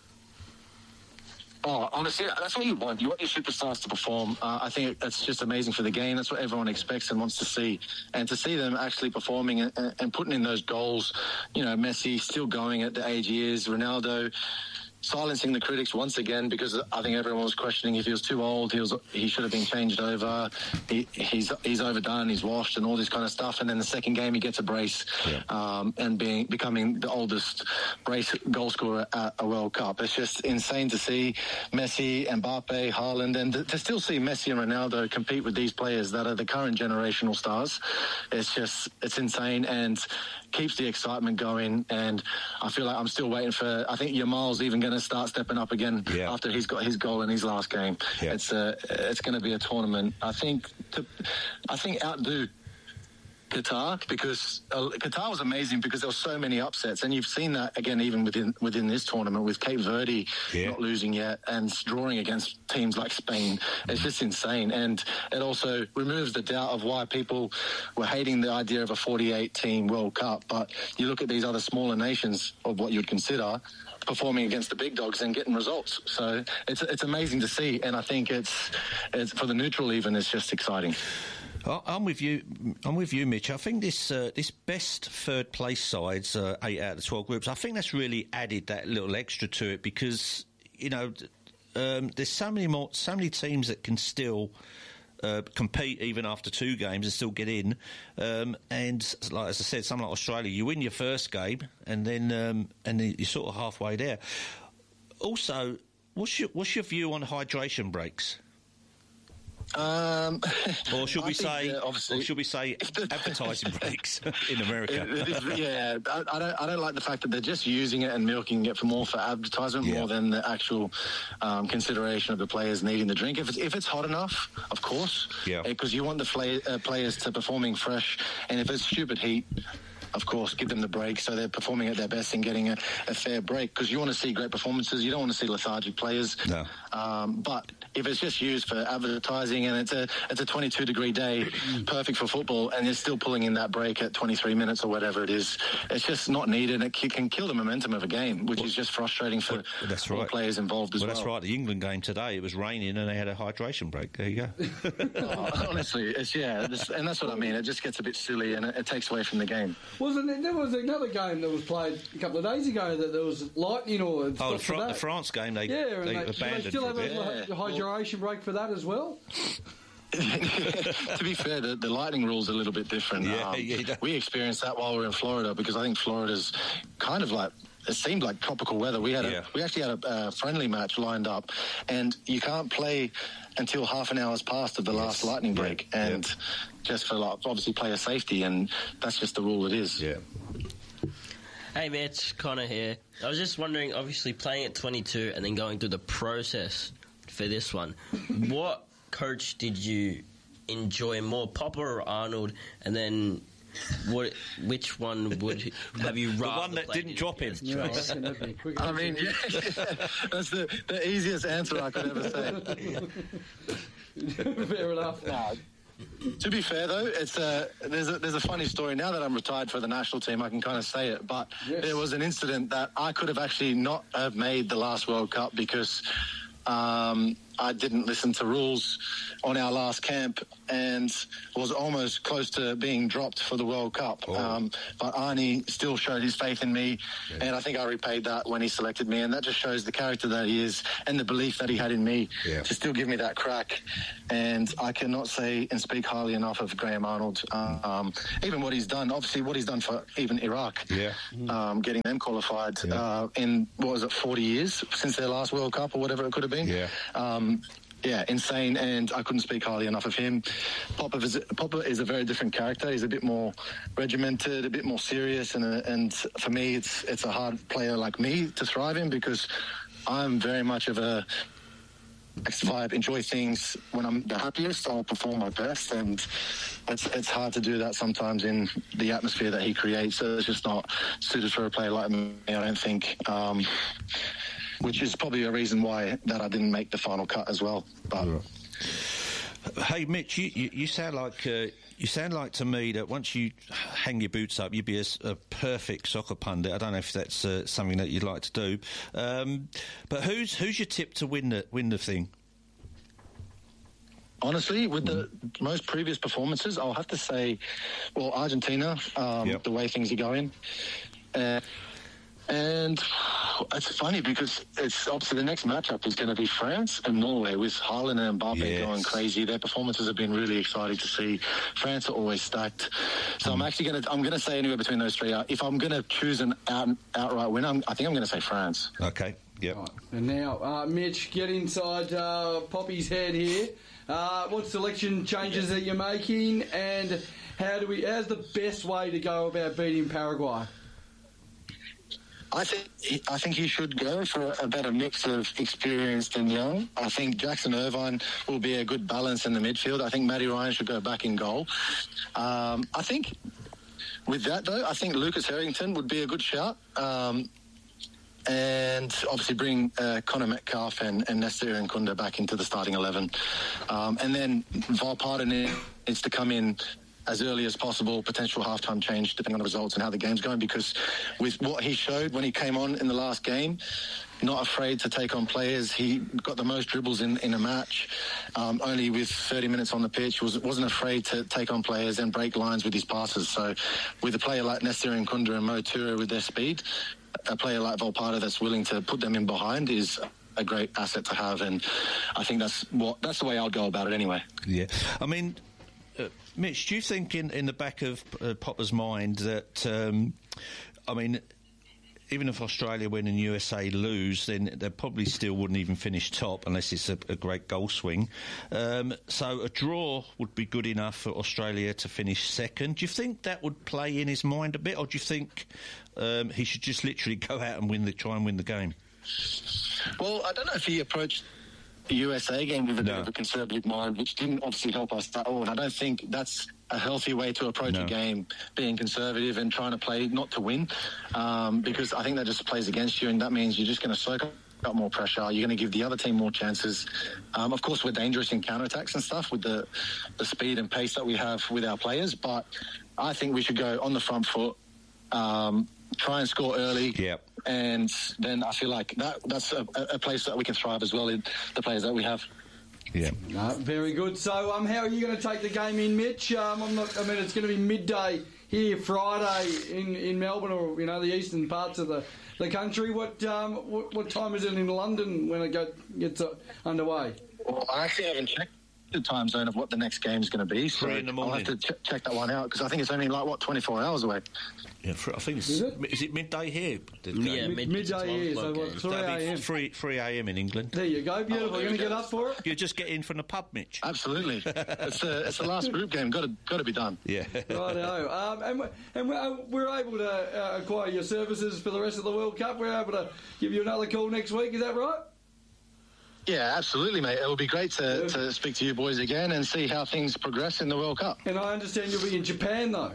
Speaker 13: Oh, honestly, that's what you want. You want your superstars to perform. Uh, I think that's just amazing for the game. That's what everyone expects and wants to see. And to see them actually performing and, and putting in those goals, you know, Messi still going at the age he is, Ronaldo silencing the critics once again, because I think everyone was questioning if he was too old, he was he should have been changed over, he, he's he's overdone, he's washed and all this kind of stuff. And then the second game he gets a brace, yeah. um, and being becoming the oldest brace goal scorer at a World Cup. It's just insane to see Messi, Mbappe, Haaland, and to, to still see Messi and Ronaldo compete with these players that are the current generational stars. It's just, it's insane and keeps the excitement going. And I feel like I'm still waiting for, I think Yamal's even going to start stepping up again yeah. after he's got his goal in his last game. Yeah. It's uh, it's going to be a tournament. I think to, I think outdo Qatar, because uh, Qatar was amazing because there were so many upsets, and you've seen that again even within within this tournament with Cape Verde yeah. not losing yet and drawing against teams like Spain. It's just insane, and it also removes the doubt of why people were hating the idea of a forty-eight team World Cup. But you look at these other smaller nations of what you'd consider performing against the big dogs and getting results. So it's it's amazing to see, and I think it's it's for the neutral even it's just exciting.
Speaker 3: I'm with you. I'm with you, Mitch. I think this uh, this best third place sides, uh, eight out of the twelve groups, I think that's really added that little extra to it, because you know um, there's so many more, so many teams that can still uh, compete even after two games and still get in. Um, and like as I said, something like Australia, you win your first game and then um, and then you're sort of halfway there. Also, what's your what's your view on hydration breaks?
Speaker 13: Um,
Speaker 3: or should we
Speaker 13: I
Speaker 3: say,
Speaker 13: think, uh,
Speaker 3: or should we say, advertising breaks in America?
Speaker 13: It, it is, yeah, I, I don't. I don't like the fact that they're just using it and milking it for more for advertisement, yeah. more than the actual um, consideration of the players needing the drink. If it's if it's hot enough, of course, yeah, because you want the play, uh, players to performing fresh, and if it's stupid heat, of course, give them the break so they're performing at their best and getting a, a fair break, because you want to see great performances. You don't want to see lethargic players.
Speaker 3: No.
Speaker 13: Um, but if it's just used for advertising and it's a it's a twenty-two degree day, perfect for football, and they're still pulling in that break at twenty-three minutes or whatever it is, it's just not needed. It can kill the momentum of a game, which well, is just frustrating for
Speaker 3: well, that's
Speaker 13: all
Speaker 3: right.
Speaker 13: players involved as well.
Speaker 3: Well, that's right. The England game today, it was raining and they had a hydration break. There you go.
Speaker 13: oh, honestly, it's yeah, it's, and that's what I mean. It just gets a bit silly and it, it takes away from the game.
Speaker 2: Wasn't it? There was another game that was played a couple of days ago that there was lightning or
Speaker 3: oh, the, Fr- the France game. They
Speaker 2: yeah,
Speaker 3: they,
Speaker 2: they
Speaker 3: abandoned.
Speaker 2: They still have a
Speaker 13: yeah.
Speaker 2: hydration break for that as well.
Speaker 13: To be fair, the, the lightning rule's a little bit different.
Speaker 3: Yeah,
Speaker 13: um,
Speaker 3: yeah.
Speaker 13: We experienced that while we were in Florida, because I think Florida's kind of like, it seemed like tropical weather. We had a,
Speaker 3: yeah.
Speaker 13: we actually had a uh, friendly match lined up, and you can't play until half an hour's passed of the yes. last lightning break, yeah. and yeah. just for like, obviously player safety, and that's just the rule it is.
Speaker 3: Yeah.
Speaker 1: Hey Mitch, Connor here. I was just wondering, obviously playing at twenty-two and then going through the process for this one, what coach did you enjoy more, Popper or Arnold? And then what? Which one would have you rather?
Speaker 3: The one that didn't drop him.
Speaker 2: Yeah,
Speaker 13: I mean, yeah, that's the, the easiest answer I could ever say.
Speaker 2: Fair enough.
Speaker 13: Nah, To be fair, though, it's a, there's a there's a funny story. Now that I'm retired for the national team, I can kind of say it. But yes. There was an incident that I could have actually not have made the last World Cup because um, I didn't listen to rules on our last camp and was almost close to being dropped for the World Cup. Oh. Um, but Arnie still showed his faith in me, yeah. and I think I repaid that when he selected me, and that just shows the character that he is and the belief that he had in me yeah. to still give me that crack. And I cannot say and speak highly enough of Graham Arnold. Um, even what he's done, obviously what he's done for even Iraq, yeah. um, getting them qualified yeah. uh, in, what was it, forty years since their last World Cup or whatever it could have been. Yeah. Um, Yeah, insane, and I couldn't speak highly enough of him. Popper is, Popper is a very different character. He's a bit more regimented, a bit more serious, and and for me, it's it's a hard player like me to thrive in because I'm very much of a vibe, enjoy things when I'm the happiest. I'll perform my best, and it's it's hard to do that sometimes in the atmosphere that he creates. So it's just not suited for a player like me, I don't think. Um, which is probably a reason why that I didn't make the final cut as well. But
Speaker 3: hey, Mitch, you, you, you sound like uh, you sound like to me that once you hang your boots up, you'd be a, a perfect soccer pundit. I don't know if that's uh, something that you'd like to do, um, but who's who's your tip to win the win the thing?
Speaker 13: Honestly, with the most previous performances, I'll have to say, well, Argentina, um, yep. the way things are going. Uh, And it's funny because it's obviously the next matchup is going to be France and Norway with Haaland and Mbappe yes. going crazy. Their performances have been really exciting to see. France are always stacked. So mm. I'm actually going to I'm going to say anywhere between those three. If I'm going to choose an out, outright winner, I'm, I think I'm going to say France.
Speaker 3: Okay. Yep.
Speaker 2: Right. And now, uh, Mitch, get inside uh, Poppy's head here. Uh, what selection changes are you making, and how do we? How's the best way to go about beating Paraguay?
Speaker 13: I think I think he should go for a better mix of experienced and young. I think Jackson Irvine will be a good balance in the midfield. I think Matty Ryan should go back in goal. Um, I think with that, though, I think Lucas Harrington would be a good shout. Um, and obviously bring uh, Connor Metcalf and, and Nestor Irankunda back into the starting eleven. Um, and then Valparta needs to come in as early as possible, potential halftime change depending on the results and how the game's going, because with what he showed when he came on in the last game, not afraid to take on players. He got the most dribbles in, in a match, um, only with thirty minutes on the pitch, was, wasn't afraid to take on players and break lines with his passes. So with a player like Nestor Irankunda and Mo Tura with their speed, a player like Valparta that's willing to put them in behind is a great asset to have, and I think that's what that's the way I'd go about it anyway.
Speaker 3: Yeah, I mean, Uh, Mitch, do you think in, in the back of uh, Popper's mind that, um, I mean, even if Australia win and U S A lose, then they probably still wouldn't even finish top unless it's a, a great goal swing. Um, so a draw would be good enough for Australia to finish second. Do you think that would play in his mind a bit, or do you think um, he should just literally go out and win the try and win the game?
Speaker 13: Well, I don't know if he approached the U S A game with a no. bit of a conservative mind, which didn't obviously help us at all. And I don't think that's a healthy way to approach no. a game, being conservative and trying to play not to win, um, because I think that just plays against you, and that means you're just going to soak up more pressure. You're going to give the other team more chances. Um, of course, we're dangerous in counterattacks and stuff with the, the speed and pace that we have with our players, but I think we should go on the front foot, um, try and score early.
Speaker 3: Yep.
Speaker 13: And then I feel like that that's a, a place that we can thrive as well in the players that we have.
Speaker 3: Yeah.
Speaker 2: No, very good. So, um, how are you going to take the game in, Mitch? Um, I'm not. I mean, it's going to be midday here Friday in, in Melbourne, or you know, the eastern parts of the, the country. What um what, what time is it in London when it go, gets uh, underway?
Speaker 13: Well, I actually haven't checked the time zone of what the next game is going to be, so
Speaker 3: Three in the morning.
Speaker 13: I'll have to ch- check that one out, because I think it's only like what twenty-four hours away.
Speaker 3: Yeah, I think it's,
Speaker 2: is it,
Speaker 3: is it midday here?
Speaker 1: Yeah,
Speaker 2: mid- midday here, so what, three a.m.
Speaker 3: three a.m. in England.
Speaker 2: There you go, beautiful. Oh, You're going to get up for it?
Speaker 3: You just get in from the pub, Mitch.
Speaker 13: Absolutely. it's a it's the last group game. Got to got to be done.
Speaker 3: Yeah.
Speaker 2: Righto. Um, and we're, and we're, we're able to uh, acquire your services for the rest of the World Cup. We're able to give you another call next week. Is that right?
Speaker 13: Yeah, absolutely, mate. It will be great to, yeah. to speak to you boys again and see how things progress in the World Cup.
Speaker 2: And I understand you'll be in Japan, though.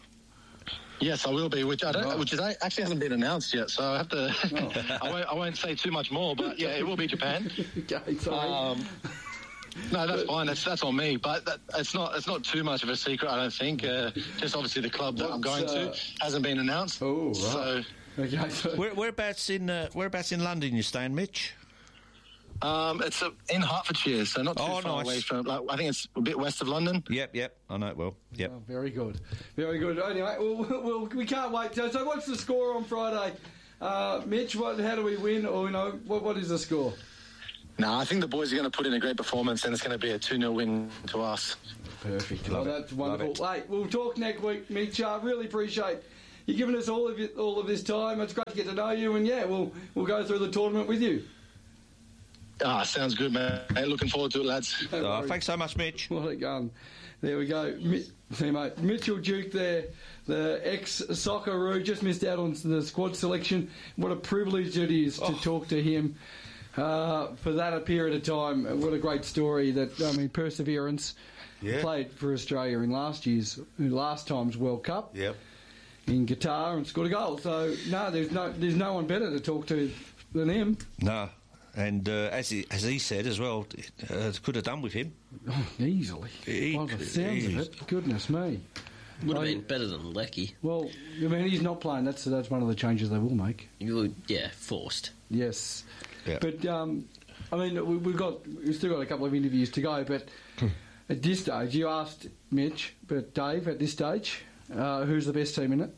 Speaker 13: Yes, I will be, which I don't, right. which is actually hasn't been announced yet. So I have to.
Speaker 2: Oh.
Speaker 13: I won't. I won't say too much more, but yeah, it will be Japan.
Speaker 2: Okay, sorry. Um,
Speaker 13: No, that's fine. That's that's on me. But that, it's not it's not too much of a secret, I don't think. Uh, just obviously the club that I'm going
Speaker 2: uh,
Speaker 13: to hasn't been announced.
Speaker 2: Oh, right.
Speaker 13: So,
Speaker 2: okay, so
Speaker 3: Where, whereabouts in uh, whereabouts in London you staying, Mitch?
Speaker 13: um, it's uh, in Hertfordshire, so not too
Speaker 3: Oh,
Speaker 13: far
Speaker 3: nice.
Speaker 13: away from. Like, I think it's a bit west of London.
Speaker 3: Yep, yep. I know it well. Yep.
Speaker 2: Oh, very good, very good. Anyway, well, well, we can't wait. So, so what's the score on Friday, uh, Mitch? What? How do we win? Or you know, what? What is the score?
Speaker 13: No, I think the boys are going to put in a great performance, and it's going to be a two nil win to us.
Speaker 2: Perfect.
Speaker 3: Love
Speaker 2: oh,
Speaker 3: it.
Speaker 2: that's wonderful.
Speaker 3: Love
Speaker 2: Hey, we'll talk next week, Mitch. I really appreciate you giving us all of it, all of this time. It's great to get to know you, and yeah, we'll we'll go through the tournament with you.
Speaker 13: Ah, sounds good, man. Hey, looking forward to it, lads.
Speaker 2: No
Speaker 3: Oh,
Speaker 2: worries.
Speaker 3: thanks so much, Mitch.
Speaker 2: What a gun. There we go. Mi- See, mate, Mitchell Duke there, the ex-Socceroo, just missed out on the squad selection. What a privilege it is to
Speaker 3: Oh.
Speaker 2: talk to him uh, for that period of time. What a great story. That I mean, perseverance.
Speaker 3: Yeah.
Speaker 2: Played for Australia in last year's, last time's World Cup
Speaker 3: Yep.
Speaker 2: in Qatar and scored a goal. So no, there's no, there's no one better to talk to than him.
Speaker 3: No. And uh, as he as he said as well, uh, could have done with him.
Speaker 2: Oh, easily.
Speaker 3: He-
Speaker 2: By the sounds of
Speaker 3: he-
Speaker 2: it, goodness me.
Speaker 1: Would have
Speaker 2: I-
Speaker 1: been better than Lecky.
Speaker 2: Well, I mean, he's not playing. That's that's one of the changes they will make.
Speaker 1: You would, yeah, forced.
Speaker 2: Yes,
Speaker 3: Yeah.
Speaker 2: but um, I mean, we, we've got we've still got a couple of interviews to go. But at this stage, you asked Mitch, but Dave, at this stage, uh, who's the best team in it?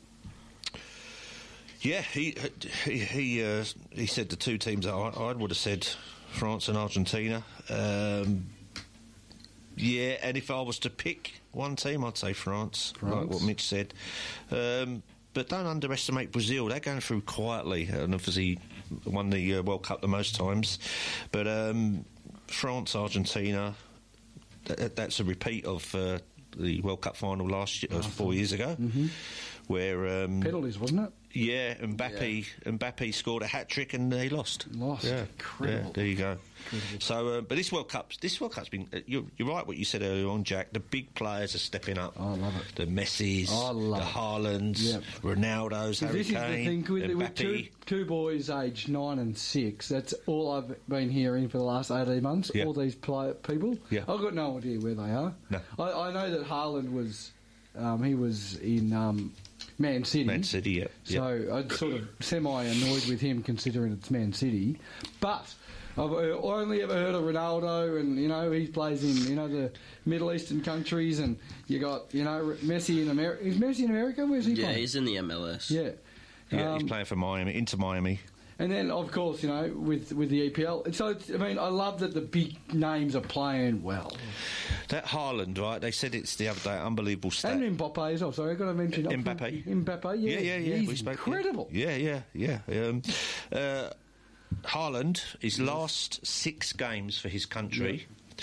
Speaker 3: Yeah, he he he, uh, he said the two teams that I, I would have said France and Argentina. Um, yeah, and if I was to pick one team, I'd say France, like
Speaker 2: France.
Speaker 3: what Mitch said. Um, but don't underestimate Brazil. They're going through quietly, and obviously won the uh, World Cup the most times. But um, France, Argentina, that, that's a repeat of uh, the World Cup final last year, uh, four years ago,
Speaker 2: Mm-hmm.
Speaker 3: where um,
Speaker 2: Penalties, wasn't it?
Speaker 3: yeah, Mbappe Mbappe scored a hat trick and they lost.
Speaker 2: Lost.
Speaker 3: Yeah,
Speaker 2: Incredible.
Speaker 3: yeah, there you go. So, uh, but this World Cup, this World Cup's been. Uh, you're, you're right. What you said earlier on, Jack. The big players are stepping up.
Speaker 2: Oh, I love it.
Speaker 3: The Messis,
Speaker 2: I love
Speaker 3: the
Speaker 2: it.
Speaker 3: Haalands,
Speaker 2: Yep.
Speaker 3: Ronaldo's, Harry
Speaker 2: This is the
Speaker 3: Kane,
Speaker 2: thing with, with
Speaker 3: Mbappe.
Speaker 2: two, two boys aged nine and six. That's all I've been hearing for the last eighteen months.
Speaker 3: Yeah.
Speaker 2: All these play, people.
Speaker 3: Yeah.
Speaker 2: I've got no idea where they are.
Speaker 3: No.
Speaker 2: I, I know that Haaland was, um, he was in um, Man City.
Speaker 3: Man City, yeah.
Speaker 2: So I'm sort of semi-annoyed with him considering it's Man City. But I've uh, only ever heard of Ronaldo, and, you know, he plays in, you know, the Middle Eastern countries, and you got, you know, Messi in America. Is Messi in America? Where's he
Speaker 1: Yeah,
Speaker 2: playing?
Speaker 1: he's in the M L S.
Speaker 2: Yeah.
Speaker 3: yeah,
Speaker 2: Um,
Speaker 3: he's playing for Miami, into Miami.
Speaker 2: And then, of course, you know, with, with the E P L. So, it's, I mean, I love that the big names are playing well.
Speaker 3: That Haaland, right? They said it's the other day, unbelievable stat.
Speaker 2: And Mbappe as well. Sorry, I've got to mention
Speaker 3: Mbappe.
Speaker 2: Mbappe, yeah.
Speaker 3: yeah, yeah, yeah.
Speaker 2: He's
Speaker 3: we spoke,
Speaker 2: incredible.
Speaker 3: Yeah, yeah, yeah. yeah. Um, uh, Haaland, his last six games for his country,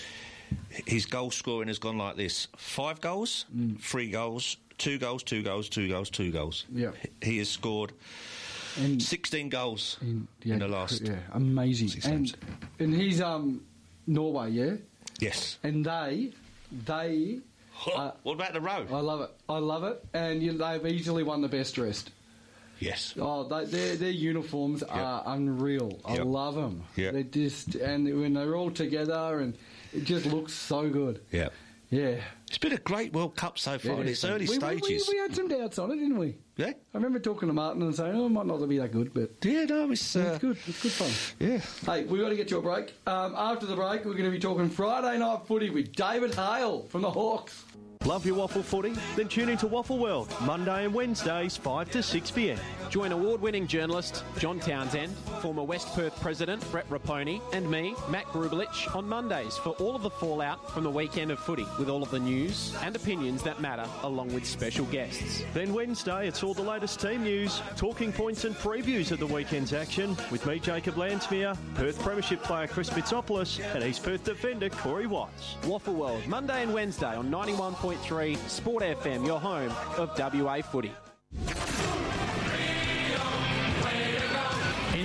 Speaker 3: his goal scoring has gone like this: five goals,
Speaker 2: Mm.
Speaker 3: three goals, two goals, two goals, two goals, two goals.
Speaker 2: Yeah.
Speaker 3: He has scored
Speaker 2: And
Speaker 3: sixteen goals in,
Speaker 2: yeah,
Speaker 3: the last.
Speaker 2: Yeah, amazing.
Speaker 3: six
Speaker 2: And,
Speaker 3: games.
Speaker 2: and he's um, Norway, yeah?
Speaker 3: Yes.
Speaker 2: And they, they... uh,
Speaker 3: what about the road?
Speaker 2: I love it. I love it. And you, they've easily won the best dressed.
Speaker 3: Yes.
Speaker 2: Oh, they, their their uniforms are unreal. I
Speaker 3: Yep.
Speaker 2: love them.
Speaker 3: Yep.
Speaker 2: They just and when they're all together, and it just looks so good.
Speaker 3: Yeah.
Speaker 2: Yeah.
Speaker 3: It's been a great World Cup so far in its early
Speaker 2: we, we-
Speaker 3: stages.
Speaker 2: We, we had some doubts on it, didn't we?
Speaker 3: Yeah.
Speaker 2: I remember talking to Martin and saying, "Oh, it might not be that good," but
Speaker 3: yeah, no, it's, uh,
Speaker 2: it's good. It's good fun.
Speaker 3: Yeah.
Speaker 2: Hey, we've got to get to a break. Um, after the break, we're going to be talking Friday night footy with David Hale from the Hawks.
Speaker 6: Love your waffle footy? Then tune into Waffle World, Monday and Wednesdays, five to six p m.
Speaker 14: Join award-winning journalist John Townsend, former West Perth President Brett Raponi, and me, Matt Grubelich, on Mondays for all of the fallout from the weekend of footy, with all of the news and opinions that matter, along with special guests.
Speaker 6: Then Wednesday, it's all the latest team news, talking points and previews of the weekend's action with me, Jacob Landsmere, Perth Premiership player Chris Bitsopoulos, and East Perth defender Corey Watts.
Speaker 14: Waffle World, Monday and Wednesday on ninety-one point three Sport F M, your home of W A footy.
Speaker 7: In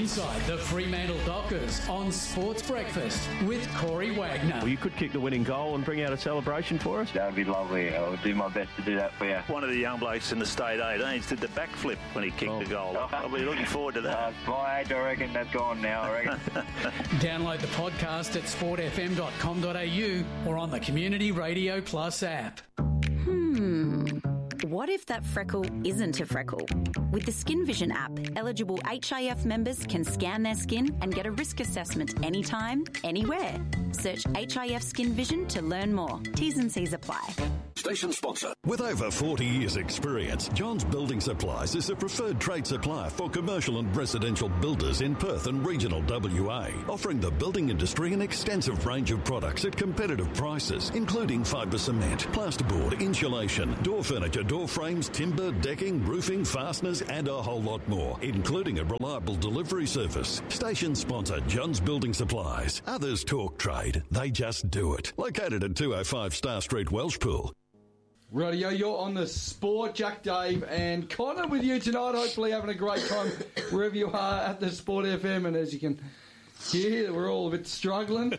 Speaker 15: inside the Fremantle Dockers on Sports Breakfast with Corey Wagner.
Speaker 6: Well, you could kick the winning goal and bring out a celebration for us.
Speaker 16: That would be lovely. I'll do my best to do that for you.
Speaker 17: One of the young blokes in the state eighteens did the backflip when he kicked
Speaker 16: oh.
Speaker 17: the goal. I'll be looking forward to that.
Speaker 16: Uh, my age, I reckon that's gone now, I reckon.
Speaker 15: Download the podcast at sport f m dot com dot a u or on the Community Radio Plus app.
Speaker 4: Hmm. What if that freckle isn't a freckle? With the Skin Vision app, eligible H I F members can scan their skin and get a risk assessment anytime, anywhere. Search H I F Skin Vision to learn more. T's and C's apply.
Speaker 18: Station sponsor. With over forty years' experience, John's Building Supplies is a preferred trade supplier for commercial and residential builders in Perth and regional W A, offering the building industry an extensive range of products at competitive prices, including fibre cement, plasterboard, insulation, door furniture, door frames, timber, decking, roofing, fasteners, and a whole lot more, including a reliable delivery service. Station sponsor, John's Building Supplies. Others talk trade, they just do it. Located at two oh five Star Street, Welshpool.
Speaker 2: Radio, you're on the Sport. Jack, Dave and Connor with you tonight. Hopefully having a great time wherever you are at the Sport F M. And as you can hear, we're all a bit struggling.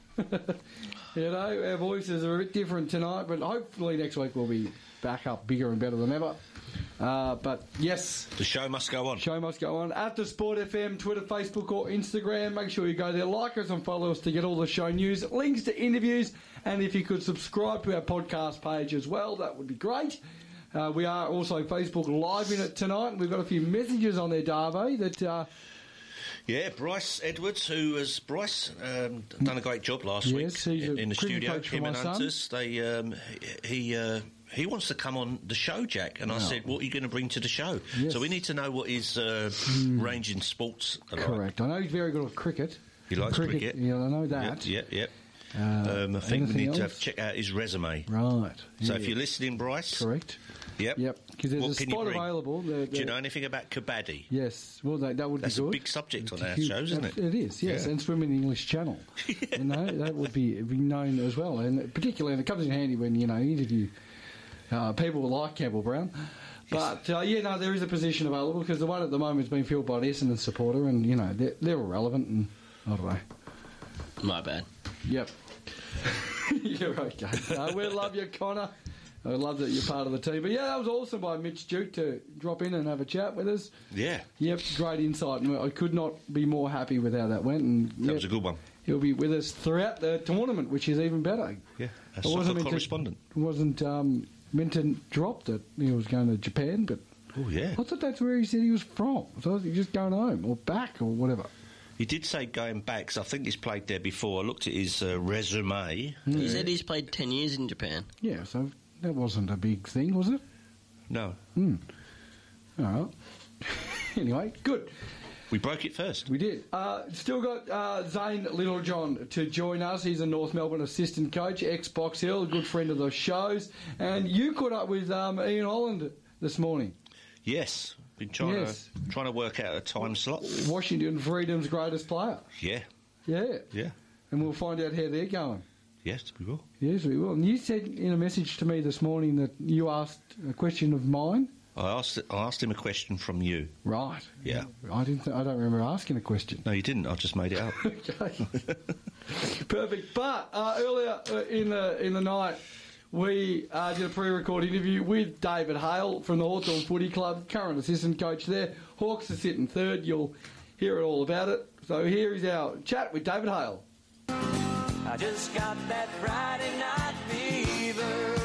Speaker 2: You know, our voices are a bit different tonight, but hopefully next week we'll be back up bigger and better than ever. Uh, but yes,
Speaker 3: the show must go on.
Speaker 2: Show must go on. At the Sport F M, Twitter, Facebook, or Instagram. Make sure you go there, like us, and follow us to get all the show news, links to interviews, and if you could subscribe to our podcast page as well, that would be great. Uh, we are also Facebook Live in it tonight. We've got a few messages on there, Darvo, that. Uh,
Speaker 3: Yeah, Bryce Edwards, who has Bryce um, done a great job last
Speaker 2: yes,
Speaker 3: week
Speaker 2: he's
Speaker 3: in, in the studio. Him and Hunters, they um, he uh, he wants to come on the show, Jack. And I
Speaker 2: no.
Speaker 3: said, "What are you going to bring to the show?"
Speaker 2: Yes.
Speaker 3: So we need to know what his uh, mm. range in sports are like.
Speaker 2: Correct. I know he's very good at cricket.
Speaker 3: He likes cricket.
Speaker 2: cricket. Yeah, I know that.
Speaker 3: Yep, yep. yep.
Speaker 2: Uh,
Speaker 3: um, I think we need
Speaker 2: else?
Speaker 3: to have, check out his resume.
Speaker 2: Right.
Speaker 3: So
Speaker 2: yeah.
Speaker 3: if you're listening, Bryce.
Speaker 2: Correct.
Speaker 3: Yep.
Speaker 2: Yep. Because there's
Speaker 3: what
Speaker 2: a
Speaker 3: can
Speaker 2: spot
Speaker 3: you bring?
Speaker 2: available. The, the,
Speaker 3: Do you know anything about kabaddi?
Speaker 2: Yes. Well, that, that would
Speaker 3: That's
Speaker 2: be good.
Speaker 3: a big subject
Speaker 2: it's
Speaker 3: on our
Speaker 2: huge,
Speaker 3: shows, isn't it?
Speaker 2: It is, yes.
Speaker 3: Yeah.
Speaker 2: And Swim in the English Channel. You know, that would be, be known as well. And particularly, and it comes in handy when, you know, you interview uh, people like Campbell Brown. But, uh, yeah, no, there is a position available because the one at the moment has been filled by an Essendon supporter and, you know, they're, they're irrelevant and, I don't know.
Speaker 1: My bad.
Speaker 2: Yep. You're okay. Uh, we love you, Connor. I love that you're part of the team. But yeah, that was awesome by Mitch Duke to drop in and have a chat with us.
Speaker 3: Yeah.
Speaker 2: Yep, great insight. And I could not be more happy with how that went. And
Speaker 3: That
Speaker 2: yep,
Speaker 3: was a good one.
Speaker 2: He'll be with us throughout the tournament, which is even better.
Speaker 3: Yeah, a
Speaker 2: It
Speaker 3: soccer
Speaker 2: wasn't meant to-
Speaker 3: correspondent.
Speaker 2: It wasn't um, meant to drop that he was going to Japan, but
Speaker 3: Oh, yeah.
Speaker 2: I thought that's where he said he was from. So he was just going home or back or whatever.
Speaker 3: He did say going back, so I think he's played there before. I looked at his uh, resume.
Speaker 1: He said he's played ten years in Japan.
Speaker 2: Yeah, so that wasn't a big thing, was it?
Speaker 3: No.
Speaker 2: Hmm. All right. Anyway, good.
Speaker 3: We broke it first.
Speaker 2: We did. Uh, still got uh, Zane Littlejohn to join us. He's a North Melbourne assistant coach, ex-Box Hill, a good friend of the shows. And you caught up with um, Ian Holland this morning.
Speaker 3: Yes. Been trying
Speaker 2: Yes.
Speaker 3: to trying to work out a time slot.
Speaker 2: Washington Freedom's greatest player.
Speaker 3: Yeah.
Speaker 2: Yeah.
Speaker 3: Yeah.
Speaker 2: And we'll find out how they're going.
Speaker 3: Yes, we will.
Speaker 2: Yes, we will. And you said in a message to me this morning that you asked a question of mine.
Speaker 3: I asked I asked him a question from you.
Speaker 2: Right.
Speaker 3: Yeah.
Speaker 2: I didn't. Th- I don't remember asking a question.
Speaker 3: No, you didn't. I just made it up.
Speaker 2: Okay. Perfect. But uh, earlier uh, in the in the night, we uh, did a pre-record interview with David Hale from the Hawthorn Footy Club, current assistant coach there. Hawks are sitting third. You'll hear it all about it. So here is our chat with David Hale.
Speaker 19: I just got that Friday night fever.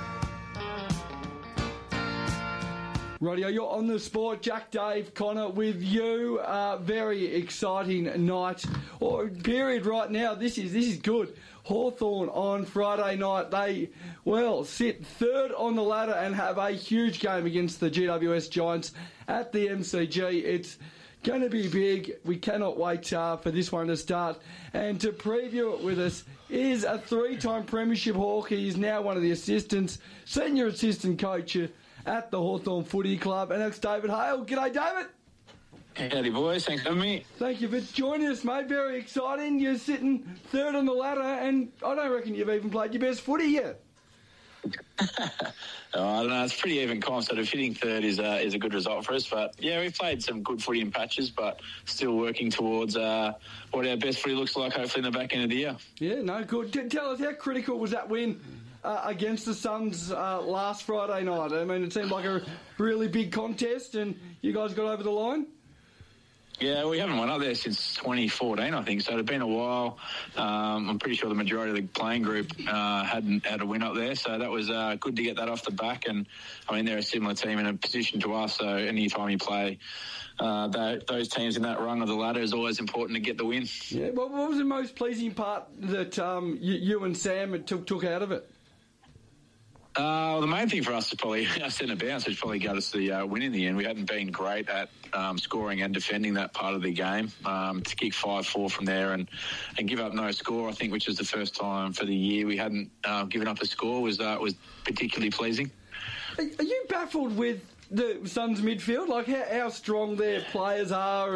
Speaker 2: Radio, you're on the Sport. Jack, Dave, Connor with you. Uh, very exciting night or period right now. This is this is good. Hawthorn on Friday night. They, well, sit third on the ladder and have a huge game against the G W S Giants at the M C G. It's going to be big. We cannot wait uh, for this one to start. And to preview it with us is a three-time Premiership Hawk. He's now one of the assistants, senior assistant coach at the Hawthorn Footy Club. And that's David Hale. G'day, David.
Speaker 20: Howdy, boys. Thanks for having me.
Speaker 2: Thank you for joining us, mate. Very exciting. You're sitting third on the ladder, and I don't reckon you've even played your best footy yet.
Speaker 20: Oh, I don't know. It's pretty even comp, so hitting third is uh, is a good result for us. But yeah, we've played some good footy in patches, but still working towards uh, what our best footy looks like. Hopefully in the back end of the year.
Speaker 2: Yeah, no, good. T- tell us, how critical was that win uh, against the Suns uh, last Friday night? I mean, it seemed like a really big contest, and you guys got over the line.
Speaker 20: Yeah, we haven't won up there since twenty fourteen, I think, so it had been a while. Um, I'm pretty sure the majority of the playing group uh, hadn't had a win up there, so that was uh, good to get that off the back. And, I mean, they're a similar team in a position to us, so any time you play uh, that, those teams in that rung of the ladder is always important to get the win.
Speaker 2: Yeah, what, what was the most pleasing part that um, you, you and Sam took, took out of it?
Speaker 20: Uh, well, the main thing for us is probably our centre bounce, which probably got us the uh, win in the end. We hadn't been great at um, scoring and defending that part of the game. Um, to kick five four from there and, and give up no score, I think, which was the first time for the year we hadn't uh, given up a score, was uh, was particularly pleasing.
Speaker 2: Are, are you baffled with the Suns midfield? Like how, how strong their players are?